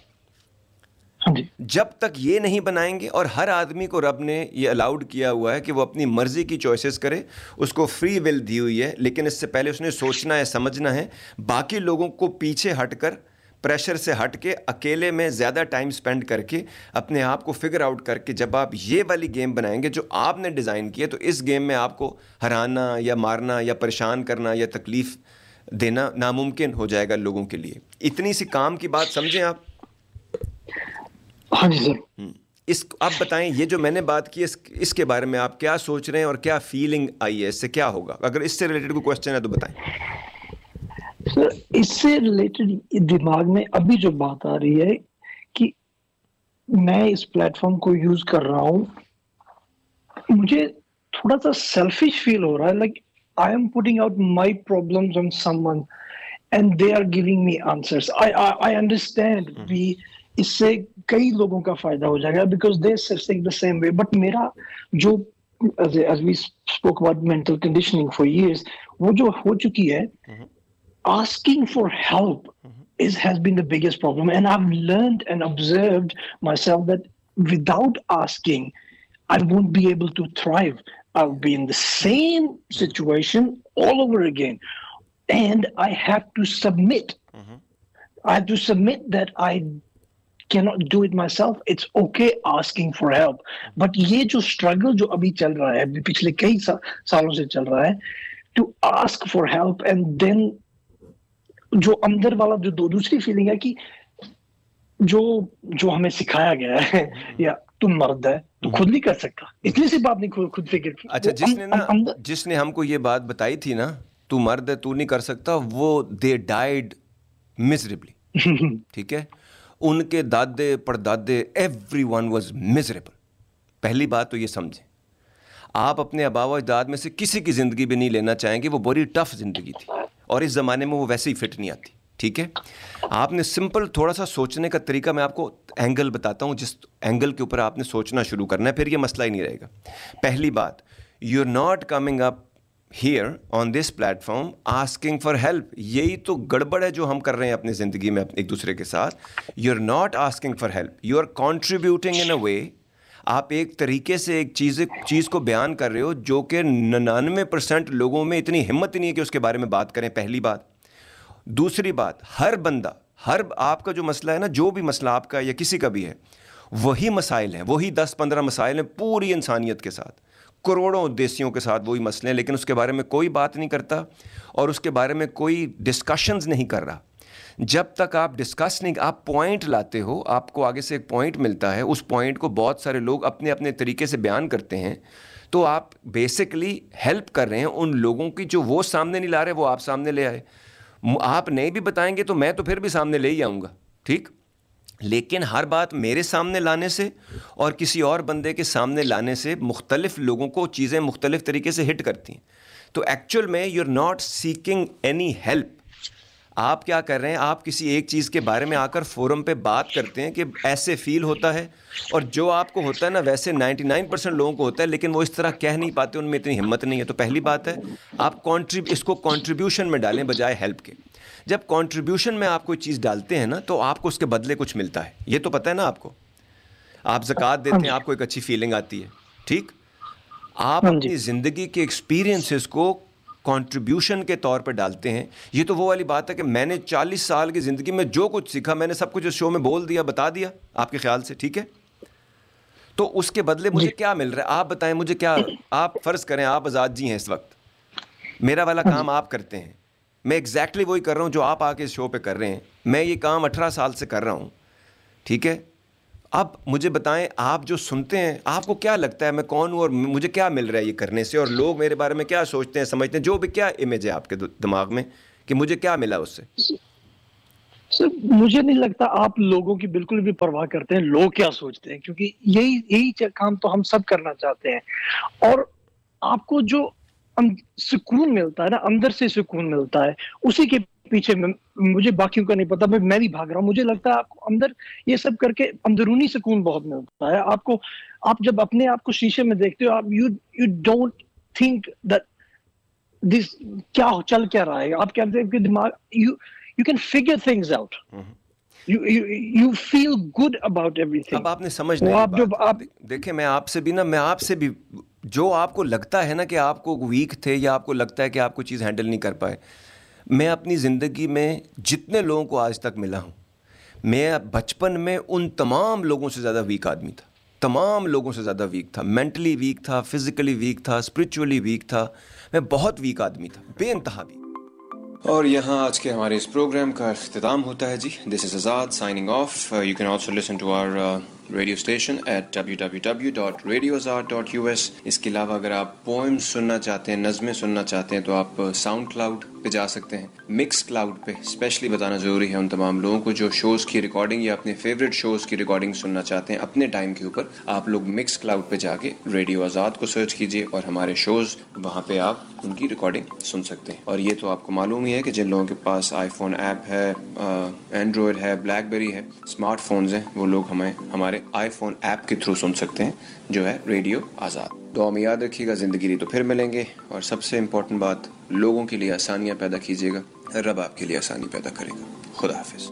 جب تک یہ نہیں بنائیں گے, اور ہر آدمی کو رب نے یہ الاؤڈ کیا ہوا ہے کہ وہ اپنی مرضی کی چوائسیز کرے, اس کو فری ول دی ہوئی ہے, لیکن اس سے پہلے اس نے سوچنا ہے, سمجھنا ہے. باقی لوگوں کو پیچھے ہٹ کر, پریشر سے ہٹ کے, اکیلے میں زیادہ ٹائم سپینڈ کر کے, اپنے آپ کو فگر آؤٹ کر کے, جب آپ یہ والی گیم بنائیں گے جو آپ نے ڈیزائن کی ہے, تو اس گیم میں آپ کو ہرانا یا مارنا یا پریشان کرنا یا تکلیف دینا ناممکن ہو جائے گا لوگوں کے لیے. اتنی سی کام کی بات سمجھیں آپ. ہاں جی سر. اس آپ بتائیں, یہ جو میں نے بات کی اس, اس کے بارے میں آپ کیا سوچ رہے ہیں اور کیا فیلنگ آئی ہے, اس سے کیا ہوگا؟ اگر اس سے ریلیٹڈ کوئی کوشچن ہے تو بتائیں. سر اس سے ریلیٹڈ دماغ میں ابھی جو بات آ رہی ہے کہ میں اس پلیٹ فارم کو یوز کر رہا ہوں, مجھے تھوڑا سا سیلفش فیل ہو رہا ہے. Like I am putting out my problems on some one and they are giving me answers. I understand بھی اس سے کئی لوگوں کا فائدہ ہو جائے گا because they think the same way. But میرا جو as we spoke about mental conditioning for years, وہ جو ہو چکی ہے, asking for help is has been the biggest problem. And I've learned and observed myself that without asking, I won't be able to thrive. I'll be in the same situation all over again. And I have to submit. I have to submit that I cannot do it myself. It's okay asking for help. But ये जो struggle जो अभी चल रहा है, पिछले कई सा, सालों से चल रहा है, to ask for help and then जो अंदर वाला जो दो दूसरी फीलिंग है कि जो जो हमें सिखाया गया है या तुम मर्द है तो खुद नहीं कर सकता, इतनी सी बात नहीं खुद खुद फिक्र की. अच्छा, जिसने ना जिसने हमको ये बात बताई थी ना, तू मर्द है तू नहीं कर सकता, वो दे डाइड मिजरेबली. ठीक है, उनके दादे परदादे एवरीवन वाज मिजरेबल. पहली बात तो ये समझें, आप अपने आबा व अजदाद में से किसी की ज़िंदगी भी नहीं लेना चाहेंगे, वो बड़ी टफ ज़िंदगी थी और इस ज़माने में वो वैसे ही फिट नहीं आती. ठीक है, आपने सिंपल थोड़ा सा सोचने का तरीका, मैं आपको एंगल बताता हूँ जिस एंगल के ऊपर आपने सोचना शुरू करना है, फिर ये मसला ही नहीं रहेगा. पहली बात, you are not coming up here on this platform asking for help. यही तो गड़बड़ है जो हम कर रहे हैं अपनी ज़िंदगी में एक दूसरे के साथ. You are not asking for help, you are contributing in अ वे. आप एक तरीके से एक चीज़ चीज़ को बयान कर रहे हो जो कि निन्यानवे परसेंट लोगों में इतनी हिम्मत नहीं है कि उसके बारे में बात करें. पहली बात. दूसरी बात, हर बंदा, हर आपका जो मसला है ना, जो भी मसला आपका या किसी का भी है, वही मसाइल हैं, वही दस पंद्रह मसाइल हैं पूरी इंसानियत के साथ, करोड़ों देशियों के साथ वही मसले हैं, लेकिन उसके बारे में कोई बात नहीं करता और उसके बारे में कोई डिस्कशंस नहीं कर रहा. जब तक आप डिस्कस नहीं, आप पॉइंट लाते हो, आपको आगे से एक पॉइंट मिलता है, उस पॉइंट को बहुत सारे लोग अपने अपने तरीके से बयान करते हैं, तो आप बेसिकली हेल्प कर रहे हैं उन लोगों की जो वो सामने नहीं ला रहे, वो आप सामने ले आए. आप नहीं भी बताएंगे तो मैं तो फिर भी सामने ले ही आऊँगा. ठीक, लेकिन हर बात मेरे सामने लाने से और किसी और बंदे के सामने लाने से मुख्तलिफ लोगों को चीज़ें मुख्तलिफ तरीके से हिट करती हैं. तो एक्चुअल में you are not seeking any help. आप क्या कर रहे हैं, आप किसी एक चीज़ के बारे में आकर फोरम पे बात करते हैं कि ऐसे फील होता है, और जो आपको होता है ना वैसे निन्यानवे परसेंट लोगों को होता है, लेकिन वो इस तरह कह नहीं पाते, उनमें इतनी हिम्मत नहीं है. तो पहली बात है, आप कॉन्ट्रीब इसको कंट्रीब्यूशन में डालें बजाय हेल्प के. जब कंट्रीब्यूशन में आप कोई चीज़ डालते हैं ना, तो आपको उसके बदले कुछ मिलता है. ये तो पता है ना आपको. आप ज़कात देते हैं, आपको एक अच्छी फीलिंग आती है. ठीक, आप अपनी ज़िंदगी के एक्सपीरियंसेस को कंट्रीब्यूशन के तौर पर डालते हैं. ये तो वो वाली बात है कि मैंने चालीस साल की ज़िंदगी में जो कुछ सीखा, मैंने सब कुछ इस शो में बोल दिया, बता दिया आपके ख्याल से. ठीक है, तो उसके बदले मुझे क्या मिल रहा है, आप बताएं मुझे क्या. आप फ़र्ज़ करें आप आज़ाद जी हैं इस वक्त, मेरा वाला काम आप करते हैं, मैं एग्जैक्टली वही कर रहा हूँ जो आप आके इस शो पे कर रहे हैं. मैं ये काम अठारह साल से कर रहा हूँ. ठीक है, अब मुझे बताएं, आप जो सुनते हैं आपको क्या लगता है मैं कौन हूँ और मुझे क्या मिल रहा है ये करने से, और लोग मेरे बारे में क्या सोचते हैं, समझते हैं, जो भी क्या इमेज है आपके दिमाग में कि मुझे क्या मिला उससे. सर मुझे नहीं लगता आप लोगों की बिल्कुल भी परवाह करते हैं लोग क्या सोचते हैं, क्योंकि यही यही काम तो हम सब करना चाहते हैं. और आपको जो सुकून मिलता है ना, अंदर से सुकून मिलता है, उसी के पीछे मुझे बाकियों का नहीं पता, मैं मैं भी भाग रहा हूँ. मुझे लगता है आपको अंदर ये सब करके अंदरूनी सुकून बहुत मिलता है आपको. आप जब अपने आप को शीशे में देखते हो, आप you you don't think that this क्या चल क्या रहा है. आप कहते हैं कि दिमाग, you you can figure things out, you you you feel good about everything. अब आपने समझ नहीं, आप जो आप देखें, मैं आपसे भी ना मैं आपसे भी जो आपको लगता है ना कि आपको वीक थे या आपको लगता है कि आप कोई चीज़ हैंडल नहीं कर पाए, मैं अपनी ज़िंदगी में जितने लोगों को आज तक मिला हूँ, मैं बचपन में उन तमाम लोगों से ज़्यादा वीक आदमी था. तमाम लोगों से ज़्यादा वीक था. मेंटली वीक था, फिज़िकली वीक था, स्पिरिचुअली वीक था. मैं बहुत वीक आदमी था, बेइंतहा वीक. और यहाँ आज के हमारे इस प्रोग्राम का इख्तिताम होता है जी. This is Azad signing off. You can also listen to our radio station at W W W dot radio Azad dot U S. इसके अलावा अगर आप पोएम्स सुनना चाहते हैं, नज़में सुनना चाहते हैं, तो आप साउंड क्लाउड पे जा सकते हैं. मिक्स क्लाउड पे स्पेशली बताना ज़रूरी है उन तमाम लोगों को जो शोज़ की रिकॉर्डिंग या अपने फेवरेट शोज़ की रिकॉर्डिंग सुनना चाहते हैं अपने टाइम के ऊपर. आप लोग मिक्स क्लाउड पे जाके रेडियो आज़ाद को सर्च कीजिए और हमारे शोज़ वहाँ पे आप उनकी रिकॉर्डिंग सुन सकते हैं. और ये तो आपको मालूम ही है कि जिन लोगों के पास आईफोन ऐप है, एंड्रॉयड है, ब्लैकबेरी है, स्मार्टफोन्स हैं, वो लोग हमें हमारे आईफोन ऐप के थ्रू सुन सकते हैं जो है रेडियो आज़ाद. दुआ में याद रखिएगा, ज़िंदगी रही तो फिर मिलेंगे. और सबसे इम्पोर्टेंट बात, लोगों के लिए आसानियाँ पैदा कीजिएगा, रब आपके लिए आसानी पैदा करेगा. खुदा हाफिज़.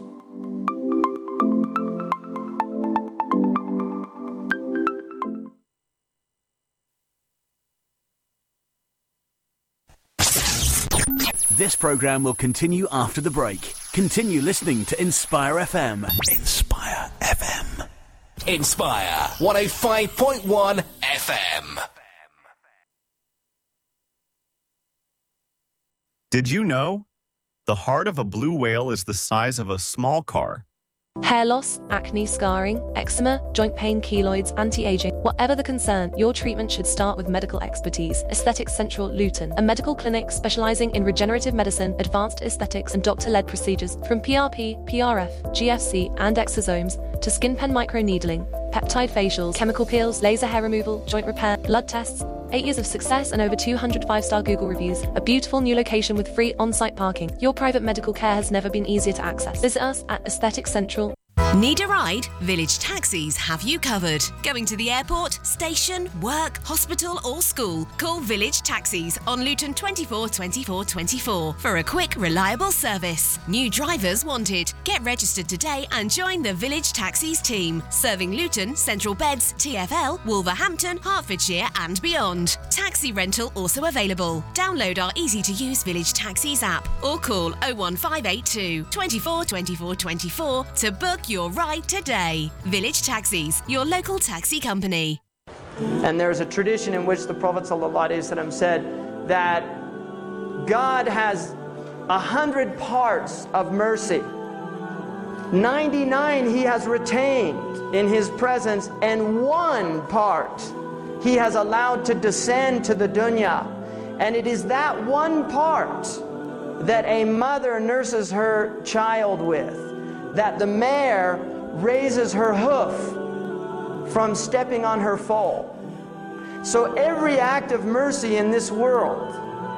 This program will continue after the break. Continue listening to Inspire F M. Inspire F M. Inspire one oh five point one F M. Did you know? The heart of a blue whale is the size of a small car. Hair loss, acne, scarring, eczema, joint pain, keloids, anti-aging. Whatever the concern, your treatment should start with medical expertise. Aesthetics Central Luton, a medical clinic specializing in regenerative medicine, advanced aesthetics and doctor-led procedures from P R P, P R F, G F C and exosomes to skin pen microneedling, peptide facials, chemical peels, laser hair removal, joint repair, blood tests. Eight years of success and over two hundred five-star Google reviews. A beautiful new location with free on-site parking. Your private medical care has never been easier to access. Visit us at Aesthetics Central. Need a ride? Village Taxis have you covered. Going to the airport, station, work, hospital or school? Call Village Taxis on Luton twenty-four twenty-four twenty-four for a quick, reliable service. New drivers wanted. Get registered today and join the Village Taxis team. Serving Luton, Central Beds, T F L, Wolverhampton, Hertfordshire and beyond. Taxi rental also available. Download our easy-to-use Village Taxis app or call oh one five eight two, twenty-four twenty-four twenty-four to book your ride today. Village Taxis, your local taxi company. And there's a tradition in which the Prophet ﷺ said that God has a hundred parts of mercy. ninety-nine he has retained in his presence, and one part he has allowed to descend to the dunya. And it is that one part that a mother nurses her child with, that the mare raises her hoof from stepping on her foal. So every act of mercy in this world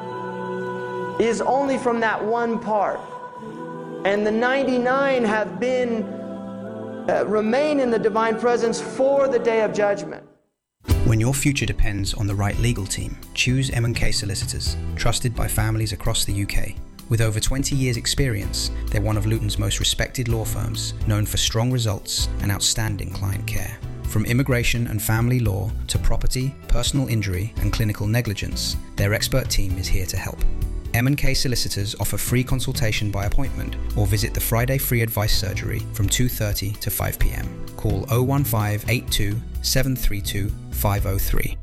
is only from that one part. And the ninety-nine have been, uh, remain in the divine presence for the day of judgment. When your future depends on the right legal team, choose M and K Solicitors, trusted by families across the U K. With over twenty years experience, they're one of Luton's most respected law firms, known for strong results and outstanding client care. From immigration and family law to property, personal injury and clinical negligence, their expert team is here to help. M and K Solicitors offer free consultation by appointment or visit the Friday Free Advice Surgery from two thirty to five p m. Call oh one five eight two, seven three two, five oh three.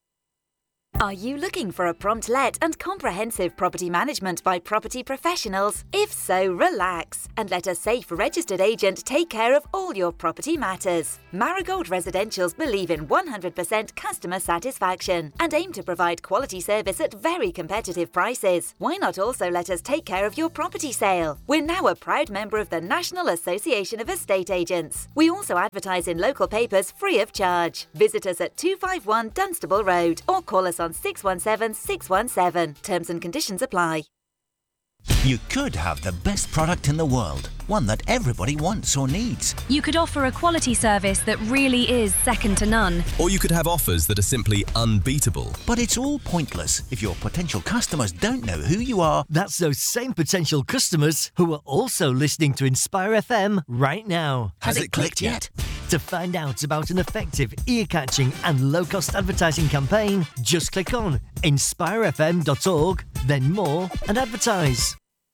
Are you looking for a prompt let and comprehensive property management by property professionals? If so, relax and let a safe registered agent take care of all your property matters. Marigold Residentials believe in one hundred percent customer satisfaction and aim to provide quality service at very competitive prices. Why not also let us take care of your property sale? We're now a proud member of the National Association of Estate Agents. We also advertise in local papers free of charge. Visit us at two five one Dunstable Road or call us on six one seven six one seven. Terms and conditions apply. You could have the best product in the world, one that everybody wants or needs. You could offer a quality service that really is second to none. Or you could have offers that are simply unbeatable. But it's all pointless if your potential customers don't know who you are. That's those same potential customers who are also listening to Inspire F M right now. Has, Has it, it clicked, clicked yet? To find out about an effective, ear-catching and low-cost advertising campaign, just click on inspire f m dot org, then more, and advertise.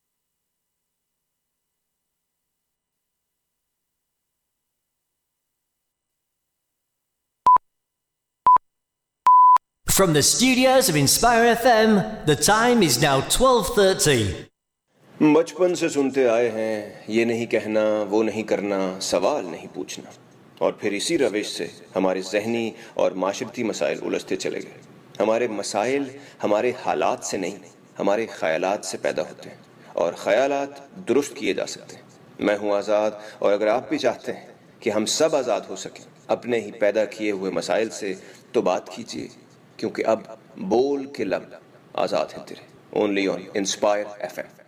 From the studios of Inspire F M, the time is now twelve thirty. बचपन से सुनते आए हैं ये नहीं कहना वो नहीं करना सवाल नहीं पूछना और फिर इसी रविश से हमारे ज़हनी और माशरती मसाइल उलझते चले गए। हमारे मसाइल हमारे हालात से नहीं हमारे ख़यालात से पैदा होते हैं और ख़यालात दुरुस्त किए जा सकते हैं। मैं हूँ आज़ाद और अगर आप भी चाहते हैं कि हम सब आज़ाद हो सकें अपने ही पैदा किए हुए मसाइल से तो बात कीजिए क्योंकि अब बोल के लब आज़ाद हैं तेरे। Only on inspire F M.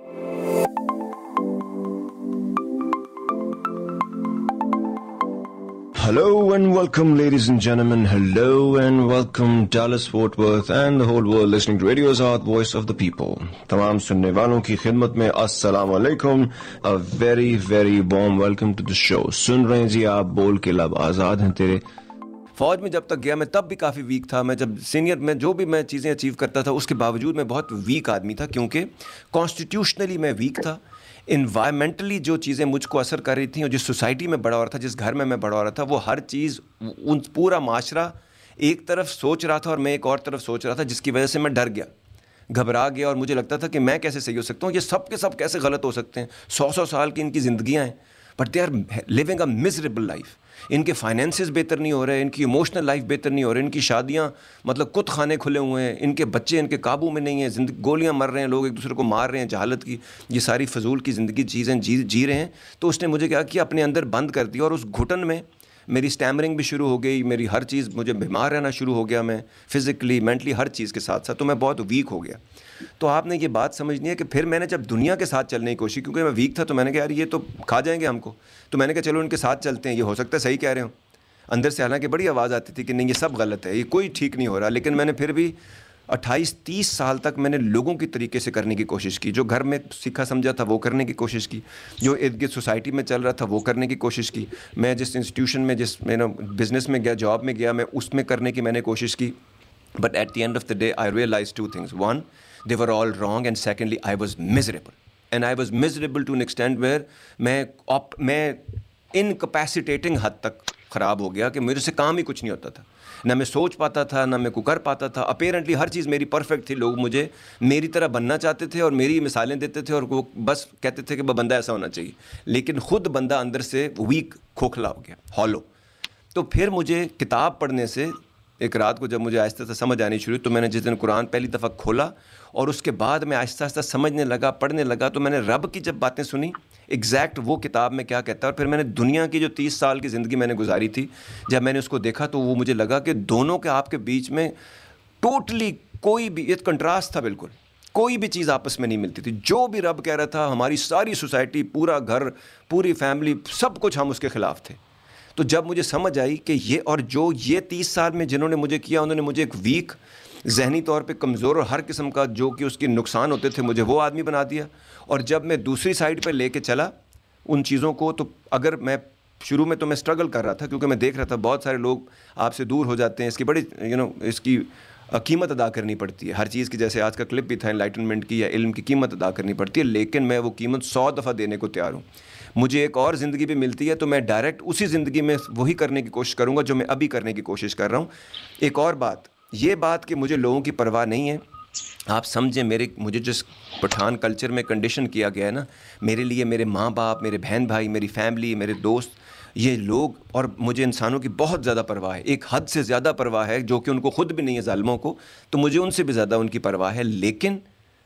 Hello and welcome, ladies and gentlemen. Hello and welcome, Dallas, Fort Worth and the whole world listening to Radio Azad, Voice of the People. तमाम सुनने वालों की खिदमत में अस्सलाम वालेकुम. A very very warm welcome to the show. सुन रहे हैं जी आप बोल के लब आज़ाद हैं तेरे। फ़ौज में जब तक गया मैं तब भी काफ़ी वीक था। मैं जब सीनियर में जो भी मैं चीज़ें अचीव करता था उसके बावजूद मैं बहुत वीक आदमी था क्योंकि कॉन्स्टिट्यूशनली मैं वीक था, انوائرمنٹلی جو چیزیں مجھ کو اثر کر رہی تھیں اور جس سوسائٹی میں بڑا ہو رہا تھا, جس گھر میں میں بڑا ہو رہا تھا, وہ ہر چیز, ان پورا معاشرہ ایک طرف سوچ رہا تھا اور میں ایک اور طرف سوچ رہا تھا, جس کی وجہ سے میں ڈر گیا, گھبرا گیا, اور مجھے لگتا تھا کہ میں کیسے صحیح ہو سکتا ہوں, یہ سب کے سب کیسے غلط ہو سکتے ہیں, سو سو سال کی ان کی زندگیاں ہیں, but they are living a miserable life. ان کے فائنینسز بہتر نہیں ہو رہے, ان کی ایموشنل لائف بہتر نہیں ہو رہی, ان کی شادیاں مطلب کت خانے کھلے ہوئے ہیں, ان کے بچے ان کے قابو میں نہیں ہیں, زندگی گولیاں مر رہے ہیں, لوگ ایک دوسرے کو مار رہے ہیں, جہالت کی یہ ساری فضول کی زندگی چیزیں جی جی رہے ہیں. تو اس نے مجھے کیا کیا, اپنے اندر بند کر دیا, اور اس گھٹن میں میری اسٹیمرنگ بھی شروع ہو گئی, میری ہر چیز, مجھے بیمار رہنا شروع ہو گیا, میں فزیکلی مینٹلی ہر چیز کے ساتھ ساتھ, تو میں بہت ویک ہو گیا. تو آپ نے یہ بات سمجھنی ہے کہ پھر میں نے جب دنیا کے ساتھ چلنے کی کوشش, کیونکہ میں ویک تھا, تو میں نے کہا یار یہ تو کھا جائیں گے ہم کو, تو میں نے کہا چلو ان کے ساتھ چلتے ہیں, یہ ہو سکتا ہے صحیح کہہ رہے ہوں. اندر سے حالانکہ بڑی آواز آتی تھی کہ نہیں یہ سب غلط ہے, یہ کوئی ٹھیک نہیں ہو رہا, لیکن میں نے پھر بھی اٹھائیس تیس سال تک میں نے لوگوں کی طریقے سے کرنے کی کوشش کی, جو گھر میں سیکھا سمجھا تھا وہ کرنے کی کوشش کی, جو ارد گرد سوسائٹی میں چل رہا تھا وہ کرنے کی کوشش کی, میں جس انسٹیٹیوشن میں, جس میں بزنس میں گیا, جاب میں گیا, میں اس میں کرنے کی میں نے کوشش کی. But at the end of the day I realise two things. One, they were all wrong, and secondly I was miserable, and I was miserable to an extent where میں میں incapacitating حد تک خراب ہو گیا کہ میرے سے کام ہی کچھ نہیں ہوتا تھا, نہ میں سوچ پاتا تھا, نہ میں کو کر پاتا تھا. اپیرنٹلی ہر چیز میری پرفیکٹ تھی, لوگ مجھے میری طرح بننا چاہتے تھے اور میری مثالیں دیتے تھے, اور وہ بس کہتے تھے کہ بندہ ایسا ہونا چاہیے, لیکن خود بندہ اندر سے ویک, کھوکھلا ہو گیا, ہالو. تو پھر مجھے کتاب پڑھنے سے ایک رات کو جب مجھے آہستہ آہستہ سمجھ آنی شروع, تو میں نے جس دن قرآن پہلی دفعہ کھولا اور اس کے بعد میں آہستہ آہستہ سمجھنے لگا, پڑھنے لگا, تو میں نے رب کی جب باتیں سنی ایگزیکٹ وہ کتاب میں کیا کہتا ہے, اور پھر میں نے دنیا کی جو تیس سال کی زندگی میں نے گزاری تھی, جب میں نے اس کو دیکھا تو وہ مجھے لگا کہ دونوں کے آپ کے بیچ میں ٹوٹلی کوئی بھی ایک کنٹراسٹ تھا, بالکل کوئی بھی چیز آپس میں نہیں ملتی تھی. جو بھی رب کہہ رہا تھا, ہماری ساری سوسائٹی, پورا گھر, پوری فیملی, سب کچھ ہم اس کے خلاف تھے. تو جب مجھے سمجھ آئی کہ یہ, اور جو یہ تیس سال میں جنہوں نے مجھے کیا, انہوں نے مجھے ایک ویک, ذہنی طور پہ کمزور اور ہر قسم کا جو کہ اس کے نقصان ہوتے تھے, مجھے وہ آدمی بنا دیا. اور جب میں دوسری سائڈ پہ لے کے چلا ان چیزوں کو, تو اگر میں شروع میں تو میں اسٹرگل کر رہا تھا, کیونکہ میں دیکھ رہا تھا بہت سارے لوگ آپ سے دور ہو جاتے ہیں, اس کی بڑی یو نو اس کی قیمت ادا کرنی پڑتی ہے ہر چیز کی, جیسے آج کا کلپ بھی تھا انلائٹنمنٹ کی, یا علم کی قیمت ادا کرنی پڑتی ہے, لیکن میں وہ قیمت سو دفعہ دینے کو تیار ہوں. مجھے ایک اور زندگی بھی ملتی ہے تو میں ڈائریکٹ اسی زندگی میں وہی کرنے کی کوشش کروں گا جو میں ابھی کرنے کی کوشش کر رہا ہوں. ایک اور بات, یہ بات کہ مجھے لوگوں کی پرواہ نہیں ہے, آپ سمجھیں میرے مجھے جس پٹھان کلچر میں کنڈیشن کیا گیا ہے نا, میرے لیے میرے ماں باپ, میرے بہن بھائی, میری فیملی, میرے دوست, یہ لوگ, اور مجھے انسانوں کی بہت زیادہ پرواہ ہے, ایک حد سے زیادہ پرواہ ہے, جو کہ ان کو خود بھی نہیں ہے ظالموں کو, تو مجھے ان سے بھی زیادہ ان کی پرواہ ہے. لیکن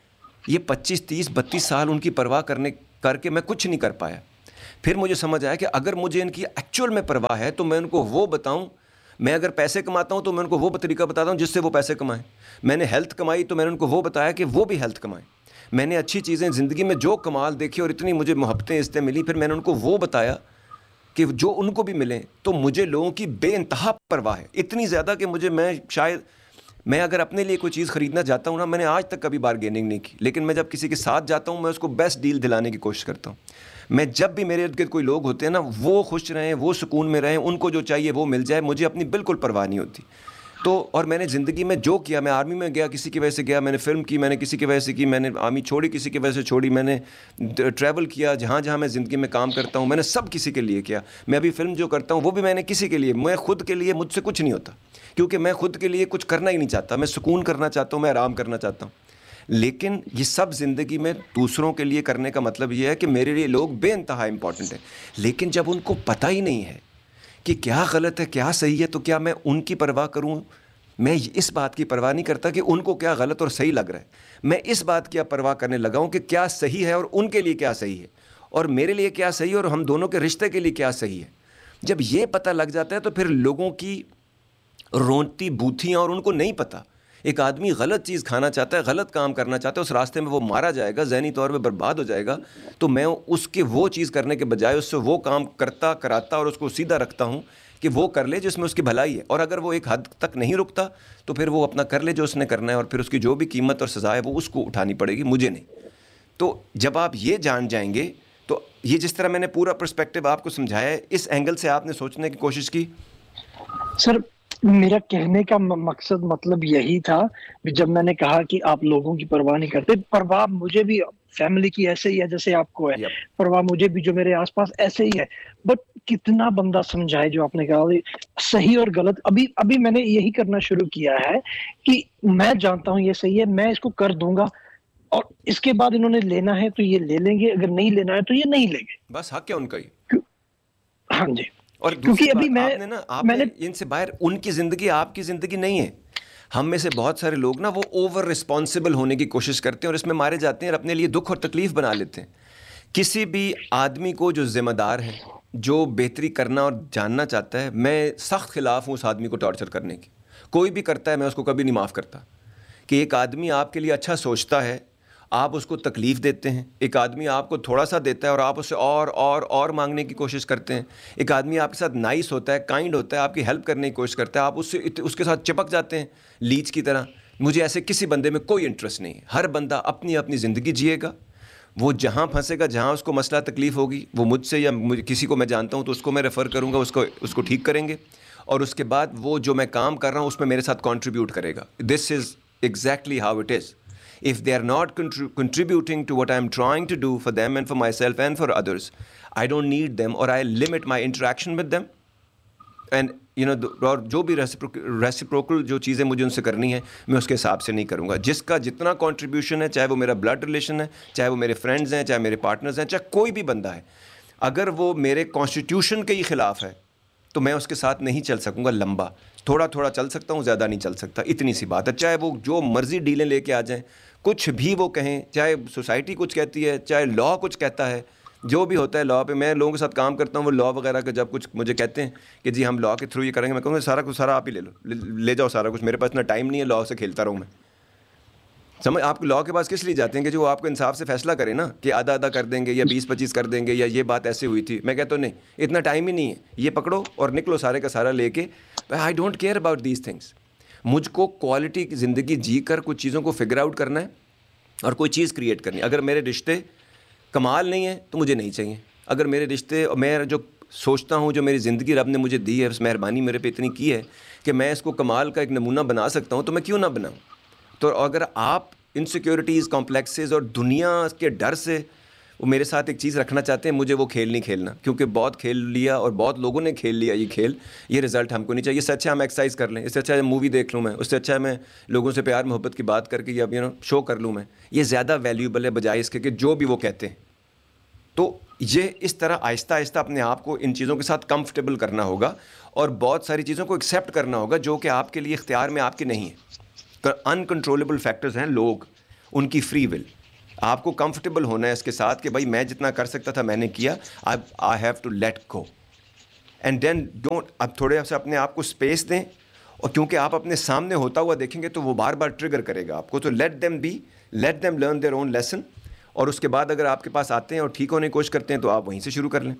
یہ پچیس تیس بتیس سال ان کی پرواہ کرنے کر کے میں کچھ نہیں کر پایا. پھر مجھے سمجھ آیا کہ اگر مجھے ان کی ایکچوئل میں پرواہ ہے تو میں ان کو وہ بتاؤں. میں اگر پیسے کماتا ہوں تو میں ان کو وہ طریقہ بتاتا ہوں جس سے وہ پیسے کمائیں. میں نے ہیلتھ کمائی تو میں نے ان کو وہ بتایا کہ وہ بھی ہیلتھ کمائیں. میں نے اچھی چیزیں زندگی میں جو کمال دیکھی اور اتنی مجھے محبتیں عزتیں ملی, پھر میں نے ان کو وہ بتایا کہ جو ان کو بھی ملیں. تو مجھے لوگوں کی بے انتہا پرواہ ہے, اتنی زیادہ کہ مجھے, میں شاید میں اگر اپنے لیے کوئی چیز خریدنا چاہتا ہوں نا, میں نے آج تک کبھی بارگیننگ نہیں کی, لیکن میں جب کسی کے ساتھ جاتا ہوں میں اس کو بیسٹ ڈیل دلانے کی کوشش کرتا ہوں. میں جب بھی میرے ارد گرد کوئی لوگ ہوتے ہیں نا, وہ خوش رہیں, وہ سکون میں رہیں, ان کو جو چاہیے وہ مل جائے, مجھے اپنی بالکل پرواہ نہیں ہوتی. تو اور میں نے زندگی میں جو کیا, میں آرمی میں گیا کسی کی وجہ سے گیا, میں نے فلم کی میں نے کسی کی وجہ سے کی, میں نے آرمی چھوڑی کسی کی وجہ سے چھوڑی, میں نے ٹریول کیا جہاں جہاں میں زندگی میں کام کرتا ہوں, میں نے سب کسی کے لیے کیا. میں ابھی فلم جو کرتا ہوں وہ بھی میں نے کسی کے لیے, میں خود کے لیے مجھ سے کچھ نہیں ہوتا, کیونکہ میں خود کے لیے کچھ کرنا ہی نہیں چاہتا. میں سکون کرنا چاہتا ہوں, میں آرام کرنا چاہتا ہوں. لیکن یہ سب زندگی میں دوسروں کے لیے کرنے کا مطلب یہ ہے کہ میرے لیے لوگ بے انتہا امپورٹنٹ ہیں. لیکن جب ان کو پتہ ہی نہیں ہے کہ کیا غلط ہے کیا صحیح ہے, تو کیا میں ان کی پرواہ کروں؟ میں اس بات کی پرواہ نہیں کرتا کہ ان کو کیا غلط اور صحیح لگ رہا ہے. میں اس بات کی پرواہ کرنے لگا ہوں کہ کیا صحیح ہے اور ان کے لیے کیا صحیح ہے, اور میرے لیے کیا صحیح ہے اور ہم دونوں کے رشتے کے لیے کیا صحیح ہے. جب یہ پتہ لگ جاتا ہے تو پھر لوگوں کی رونتی بوتھیاں, اور ان کو نہیں پتہ. ایک آدمی غلط چیز کھانا چاہتا ہے, غلط کام کرنا چاہتا ہے, اس راستے میں وہ مارا جائے گا, ذہنی طور پہ برباد ہو جائے گا. تو میں اس کے وہ چیز کرنے کے بجائے اس سے وہ کام کرتا کراتا اور اس کو سیدھا رکھتا ہوں کہ وہ کر لے جس میں اس کی بھلائی ہے. اور اگر وہ ایک حد تک نہیں رکتا تو پھر وہ اپنا کر لے جو اس نے کرنا ہے, اور پھر اس کی جو بھی قیمت اور سزا ہے وہ اس کو اٹھانی پڑے گی, مجھے نہیں. تو جب آپ یہ جان جائیں گے تو یہ جس طرح میں نے پورا پرسپیکٹیو آپ کو سمجھایا ہے, اس اینگل سے آپ نے سوچنے کی کوشش کی. سر میرا کہنے کا مقصد مطلب یہی تھا جب میں نے کہا کہ آپ لوگوں کی پرواہ نہیں کرتے. پرواہ مجھے بھی فیملی کی ایسے ہی ہے جیسے آپ کو ہے, پرواہ مجھے بھی جو میرے آس پاس ایسے ہی ہے. بٹ کتنا بندہ سمجھائے جو آپ نے کہا صحیح اور غلط. ابھی ابھی میں نے یہی کرنا شروع کیا ہے کہ میں جانتا ہوں یہ صحیح ہے, میں اس کو کر دوں گا, اور اس کے بعد انہوں نے لینا ہے تو یہ لے لیں گے, اگر نہیں لینا ہے تو یہ نہیں لیں گے. بس حق ہے ان کا ہی. ہاں جی. اور کیونکہ ابھی میں نے نا آپ نے ان سے باہر, ان کی زندگی آپ کی زندگی نہیں ہے. ہم میں سے بہت سارے لوگ نا وہ اوور رسپانسبل ہونے کی کوشش کرتے ہیں اور اس میں مارے جاتے ہیں اور اپنے لیے دکھ اور تکلیف بنا لیتے ہیں. کسی بھی آدمی کو جو ذمہ دار ہے, جو بہتری کرنا اور جاننا چاہتا ہے, میں سخت خلاف ہوں اس آدمی کو ٹارچر کرنے کی. کوئی بھی کرتا ہے میں اس کو کبھی نہیں معاف کرتا. کہ ایک آدمی آپ کے لیے اچھا سوچتا ہے, آپ اس کو تکلیف دیتے ہیں. ایک آدمی آپ کو تھوڑا سا دیتا ہے اور آپ اسے اور اور اور مانگنے کی کوشش کرتے ہیں. ایک آدمی آپ کے ساتھ نائس ہوتا ہے, کائنڈ ہوتا ہے, آپ کی ہیلپ کرنے کی کوشش کرتا ہے, آپ اس سے اس کے ساتھ چپک جاتے ہیں لیچ کی طرح. مجھے ایسے کسی بندے میں کوئی انٹرسٹ نہیں ہے. ہر بندہ اپنی اپنی زندگی جیے گا, وہ جہاں پھنسے گا, جہاں اس کو مسئلہ تکلیف ہوگی, وہ مجھ سے یا کسی کو میں جانتا ہوں تو اس کو میں ریفر کروں گا, اس کو اس کو ٹھیک کریں گے, اور اس کے بعد وہ جو میں کام کر رہا ہوں اس میں میرے ساتھ کنٹریبیوٹ کرے گا. دس is exactly how it is. If they are not contri- contributing to what I am trying to do for them and for myself and for others, I don't need them, or I limit my interaction with them. And you know, اور جو بھی ریسیپروکل جو چیزیں مجھے ان سے کرنی ہے میں اس کے حساب سے نہیں کروں گا. جس کا جتنا کنٹریبیوشن ہے, چاہے وہ میرا بلڈ ریلیشن ہے, چاہے وہ میرے فرینڈز ہیں, چاہے میرے پارٹنرز ہیں, چاہے کوئی بھی بندہ ہے, اگر وہ میرے کانسٹیٹیوشن کے ہی خلاف ہے تو میں اس کے ساتھ نہیں چل سکوں گا لمبا. تھوڑا تھوڑا چل سکتا ہوں, زیادہ نہیں چل سکتا. اتنی سی بات ہے. چاہے وہ جو مرضی ڈیلیں لے کے آ جائیں, کچھ بھی وہ کہیں, چاہے سوسائٹی کچھ کہتی ہے, چاہے لا کچھ کہتا ہے, جو بھی ہوتا ہے لا پہ. میں لوگوں کے ساتھ کام کرتا ہوں, وہ لا وغیرہ کا جب کچھ مجھے کہتے ہیں کہ جی ہم لا کے تھرو یہ کریں گے, میں کہوں گا سارا کچھ سارا آپ ہی لے لو, لے جاؤ سارا کچھ, میرے پاس اتنا ٹائم نہیں ہے لا سے کھیلتا رہوں میں. سمجھ, آپ لا کے پاس کس لیے جاتے ہیں کہ جو آپ کو انصاف سے فیصلہ کرے نا, کہ آدھا آدھا کر دیں گے یا بیس پچیس کر دیں گے یا یہ بات ایسے ہوئی تھی. میں کہتا ہوں نہیں, اتنا ٹائم ہی نہیں ہے, یہ پکڑو اور نکلو سارے کا سارا لے کے. I don't care about these things. مجھ کو کوالٹی کی زندگی جی کر کچھ چیزوں کو فگر آؤٹ کرنا ہے اور کوئی چیز کریٹ کرنی ہے. اگر میرے رشتے کمال نہیں ہیں تو مجھے نہیں چاہیے. اگر میرے رشتے, اور میں جو سوچتا ہوں جو میری زندگی رب نے مجھے دی ہے, اس مہربانی میرے پہ اتنی کی ہے کہ میں اس کو کمال کا ایک نمونہ بنا سکتا ہوں, تو میں کیوں نہ بناؤں. تو اگر آپ انسیکیورٹیز, کمپلیکسز اور دنیا کے ڈر سے وہ میرے ساتھ ایک چیز رکھنا چاہتے ہیں, مجھے وہ کھیل نہیں کھیلنا, کیونکہ بہت کھیل لیا اور بہت لوگوں نے کھیل لیا یہ کھیل. یہ رزلٹ ہم کو نہیں چاہیے. اس سے اچھا ہم ایکسرسائز کر لیں, اس سے اچھا مووی دیکھ لوں میں, اس سے اچھا میں لوگوں سے پیار محبت کی بات کر کے یا یو نو شو کر لوں میں. یہ زیادہ ویلیوبل ہے بجائے اس کے کہ جو بھی وہ کہتے ہیں. تو یہ اس طرح آہستہ آہستہ اپنے آپ کو ان چیزوں کے ساتھ کمفرٹیبل کرنا ہوگا اور بہت ساری چیزوں کو ایکسیپٹ کرنا ہوگا جو کہ آپ کے لیے اختیار میں آپ کے نہیں ہیں. انکنٹرولیبل فیکٹرز ہیں لوگ, ان کی فری ول. آپ کو کمفرٹیبل ہونا ہے اس کے ساتھ کہ بھائی میں جتنا کر سکتا تھا میں نے کیا, I have to let go. And then don't, اب تھوڑے سے اپنے آپ کو اسپیس دیں, اور کیونکہ آپ اپنے سامنے ہوتا ہوا دیکھیں گے تو وہ بار بار ٹریگر کرے گا آپ کو. تو let them be, let them learn their own lesson, اور اس کے بعد اگر آپ کے پاس آتے ہیں اور ٹھیک ہونے کی کوشش کرتے ہیں تو آپ وہیں سے شروع کر لیں.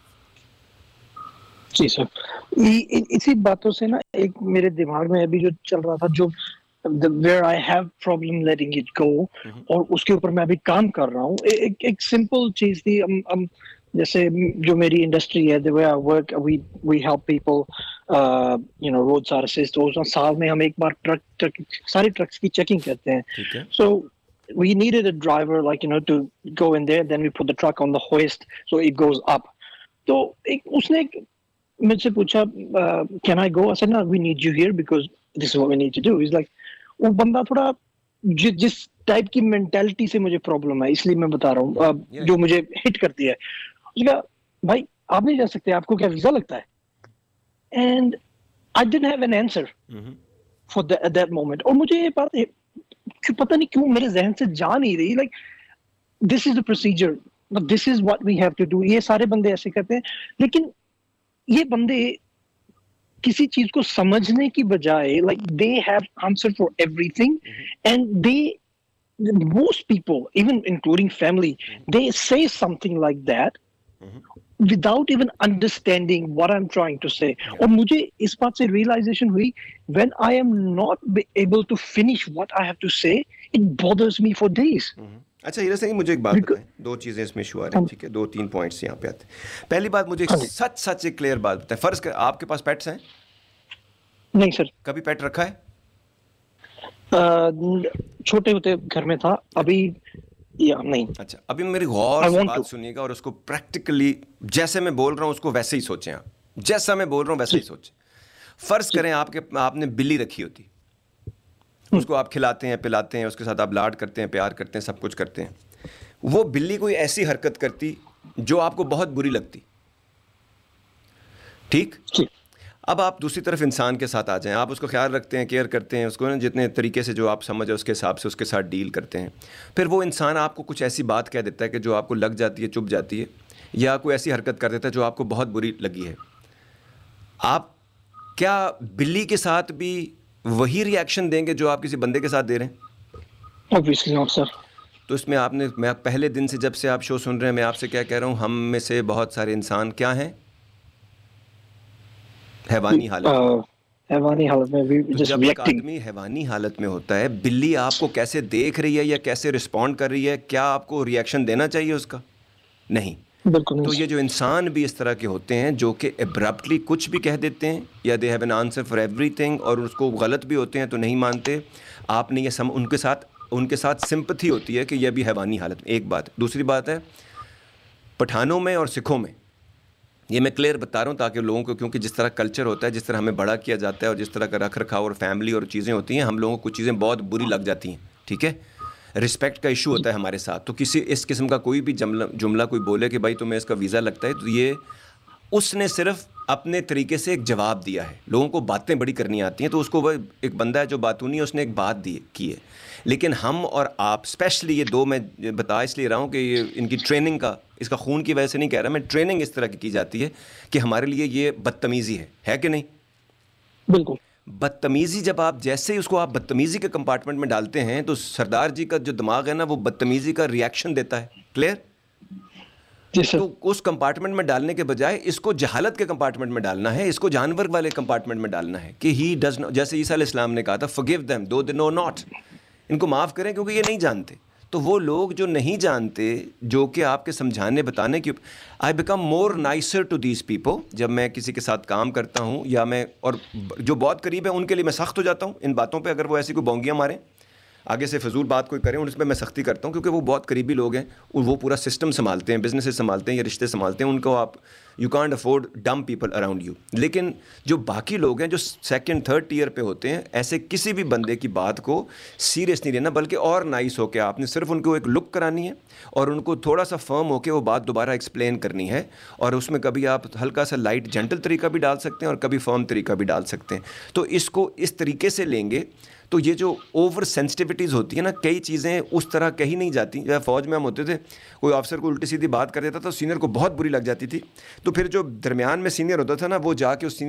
جی سر, اسی باتوں سے نا ایک میرے دماغ میں ابھی جو چل رہا تھا, جو where I have problem letting it go, اور اس کے اوپر میں ابھی کام کر رہا ہوں. ایک ایک سمپل چیز تھی, جیسے جو میری انڈسٹری ہے, the way I work, we we help people, uh, you know, roadside assist. تو سال میں ہم ایک بار ٹرک ساری ٹرکس کی چیکنگ کرتے ہیں. So we needed a driver, like, you know, to go in there, then we put the truck on the hoist so it goes up. تو ایک اس نے مجھ سے پوچھا, can I go? I said, no, we need you here because this is what we need to do. He's like, وہ بندہ تھوڑا جس ٹائپ کی مینٹالٹی سے مجھے پرابلم ہے, اس لیے میں بتا رہا ہوں, جو مجھے ہٹ کرتی ہے. اس نے کہا بھائی آپ نہیں جا سکتے, آپ کو کیا ویزا لگتا ہے؟ And I didn't have an answer for that moment. اور مجھے یہ بات پتہ نہیں کیوں میرے ذہن سے جا نہیں رہی, like this is the procedure, this is what we have to do. یہ سارے بندے ایسے کرتے ہیں, لیکن یہ بندے کسی چیز کو سمجھنے کی بجائے, like they have answer for every thing, and they most people, even including family, they say something like that without even understanding what I'm trying to say. اور مجھے اس بات سے realization ہوئی, when I am not able to finish what I have to say, it bothers me for days. اچھا ہیرا سنگھ, مجھے ایک بات بتائیں, دو چیزیں اس میں ایشو آ رہی ہیں, ٹھیک ہے, دو تین پوائنٹس یہاں پہ آتے ہیں. پہلی بات مجھے سچ سچ ایک کلیئر بات بتائیں, فرض کر آپ کے پاس پیٹس ہیں؟ नहीं सर। कभी पेट रखा है? छोटे होते घर में था, अभी या नहीं। अच्छा, अभी मेरी गौर से बात सुनिएगा और उसको प्रैक्टिकली जैसे मैं बोल रहा हूँ उसको वैसे ही सोचें आप, जैसा मैं बोल रहा हूँ वैसे ही सोचें। फर्ज करें आपके आपने बिल्ली रखी होती, उसको आप खिलाते हैं पिलाते हैं, उसके साथ आप लाड करते हैं, प्यार करते हैं, सब कुछ करते हैं, वो बिल्ली कोई ऐसी हरकत करती जो आपको बहुत बुरी लगती, ठीक? अब आप दूसरी तरफ इंसान के साथ आ जाएं, आप उसको ख्याल रखते हैं, केयर करते हैं, उसको ना जितने तरीके से जो आप समझे उसके हिसाब से उसके साथ डील करते हैं। फिर वो इंसान आपको कुछ ऐसी बात कह देता है कि जो आपको लग जाती है, चुभ जाती है, या कोई ऐसी हरकत कर देता है जो आपको बहुत बुरी लगी है। आप क्या बिल्ली के साथ भी वही रिएक्शन देंगे जो आप किसी बंदे के साथ दे रहे हैं? Obviously not sir. तो इसमें आपने, मैं पहले दिन से जब से आप शो सुन रहे हैं, मैं आपसे क्या कह रहा हूँ, हम में से बहुत सारे इंसान क्या हैं? हैवानी हालत। हैवानी हालत में भी तो जब एक आदमी हैवानी हालत में होता है, बिल्ली आपको कैसे देख रही है या कैसे रिस्पॉन्ड कर रही है, क्या आपको रिएक्शन देना चाहिए उसका? नहीं। बिल्कुल। तो ये जो इंसान भी इस तरह के होते हैं जो कि एब्रप्टली कुछ भी कह देते हैं, या they have an answer for everything, और उसको गलत भी होते हैं तो नहीं मानते। आपने ये सम उनके साथ उनके साथ सिंपथी होती है कि ये भी हैवानी हालत में। एक बात। दूसरी बात है, पठानों में और सिखों में, ये मैं क्लियर बता रहा हूँ ताकि लोगों को, क्योंकि जिस तरह कल्चर होता है, जिस तरह हमें बड़ा किया जाता है और जिस तरह का रख रखाव और फैमिली और चीज़ें होती हैं, हम लोगों को कुछ चीज़ें बहुत बुरी लग जाती हैं, ठीक है? रिस्पेक्ट का इशू होता है हमारे साथ। तो किसी इस किस्म का कोई भी जुमला जुमला कोई बोले कि भाई तुम्हें इसका वीज़ा लगता है, तो ये उसने सिर्फ अपने तरीके से एक जवाब दिया है। लोगों को बातें बड़ी करनी आती हैं, तो उसको वह एक बंदा है जो बातूनी है, उसने एक बात दी की है। लेकिन हम और आप, स्पेशली ये दो, मैं बता इसलिए रहा हूँ कि ये इनकी ट्रेनिंग का, इसका खून की वजह से नहीं कह रहा मैं, ट्रेनिंग इस तरह की की जाती है कि हमारे लिए ये बदतमीज़ी है, है कि नहीं? बिल्कुल। बदतमीज़ी जब आप जैसे ही उसको आप बदतमीज़ी के कंपार्टमेंट में डालते हैं, तो सरदार जी का जो दिमाग है ना, वो बदतमीज़ी का रिएक्शन देता है। क्लियर? तो उस कंपार्टमेंट में डालने के बजाय इसको जहालत के कंपार्टमेंट में डालना है, इसको जानवर वाले कंपार्टमेंट में डालना है कि ही डज नॉट, जैसे ईसा अलैहि सलाम ने कहा था, फॉरगिव देम दो दे नो नॉट, इनको माफ़ करें क्योंकि ये नहीं जानते। तो वो लोग जो नहीं जानते, जो कि आपके समझाने बताने की, I become more nicer to these people. जब मैं किसी के साथ काम करता हूँ या मैं, और जो बहुत करीब है उनके लिए मैं सख्त हो जाता हूँ इन बातों पे। अगर वो ऐसी कोई बोंगियाँ मारें, आगे से फजूल बात कोई करें, उन पर मैं सख्ती करता हूँ, क्योंकि वो बहुत करीबी लोग हैं और वो पूरा सिस्टम संभालते हैं, बिजनेस संभालते हैं या रिश्ते संभालते हैं। उनको आप, you can't afford dumb people around you. लेकिन जो बाकी लोग हैं जो सेकंड थर्ड टीयर पे होते हैं, ऐसे किसी भी बंदे की बात को सीरियस नहीं लेना, बल्कि और नाइस होकर आपने सिर्फ उनको एक लुक करानी है और उनको थोड़ा सा फर्म होकर वो बात दोबारा एक्सप्लेन करनी है। और उसमें कभी आप हल्का सा लाइट जेंटल तरीका भी डाल सकते हैं और कभी फर्म तरीका भी डाल सकते हैं। तो इसको इस तरीके से लेंगे तो ये जो ओवर सेंसिटिविटीज़ होती है ना, कई चीज़ें उस तरह कही नहीं जाती। जब फ़ौज में हम होते थे, कोई ऑफिसर को उल्टी सीधी बात कर देता था तो सीनियर को बहुत बुरी लग जाती थी। तो फिर जो दरमियान में सीनियर होता था ना, वो जाके उस सीनियर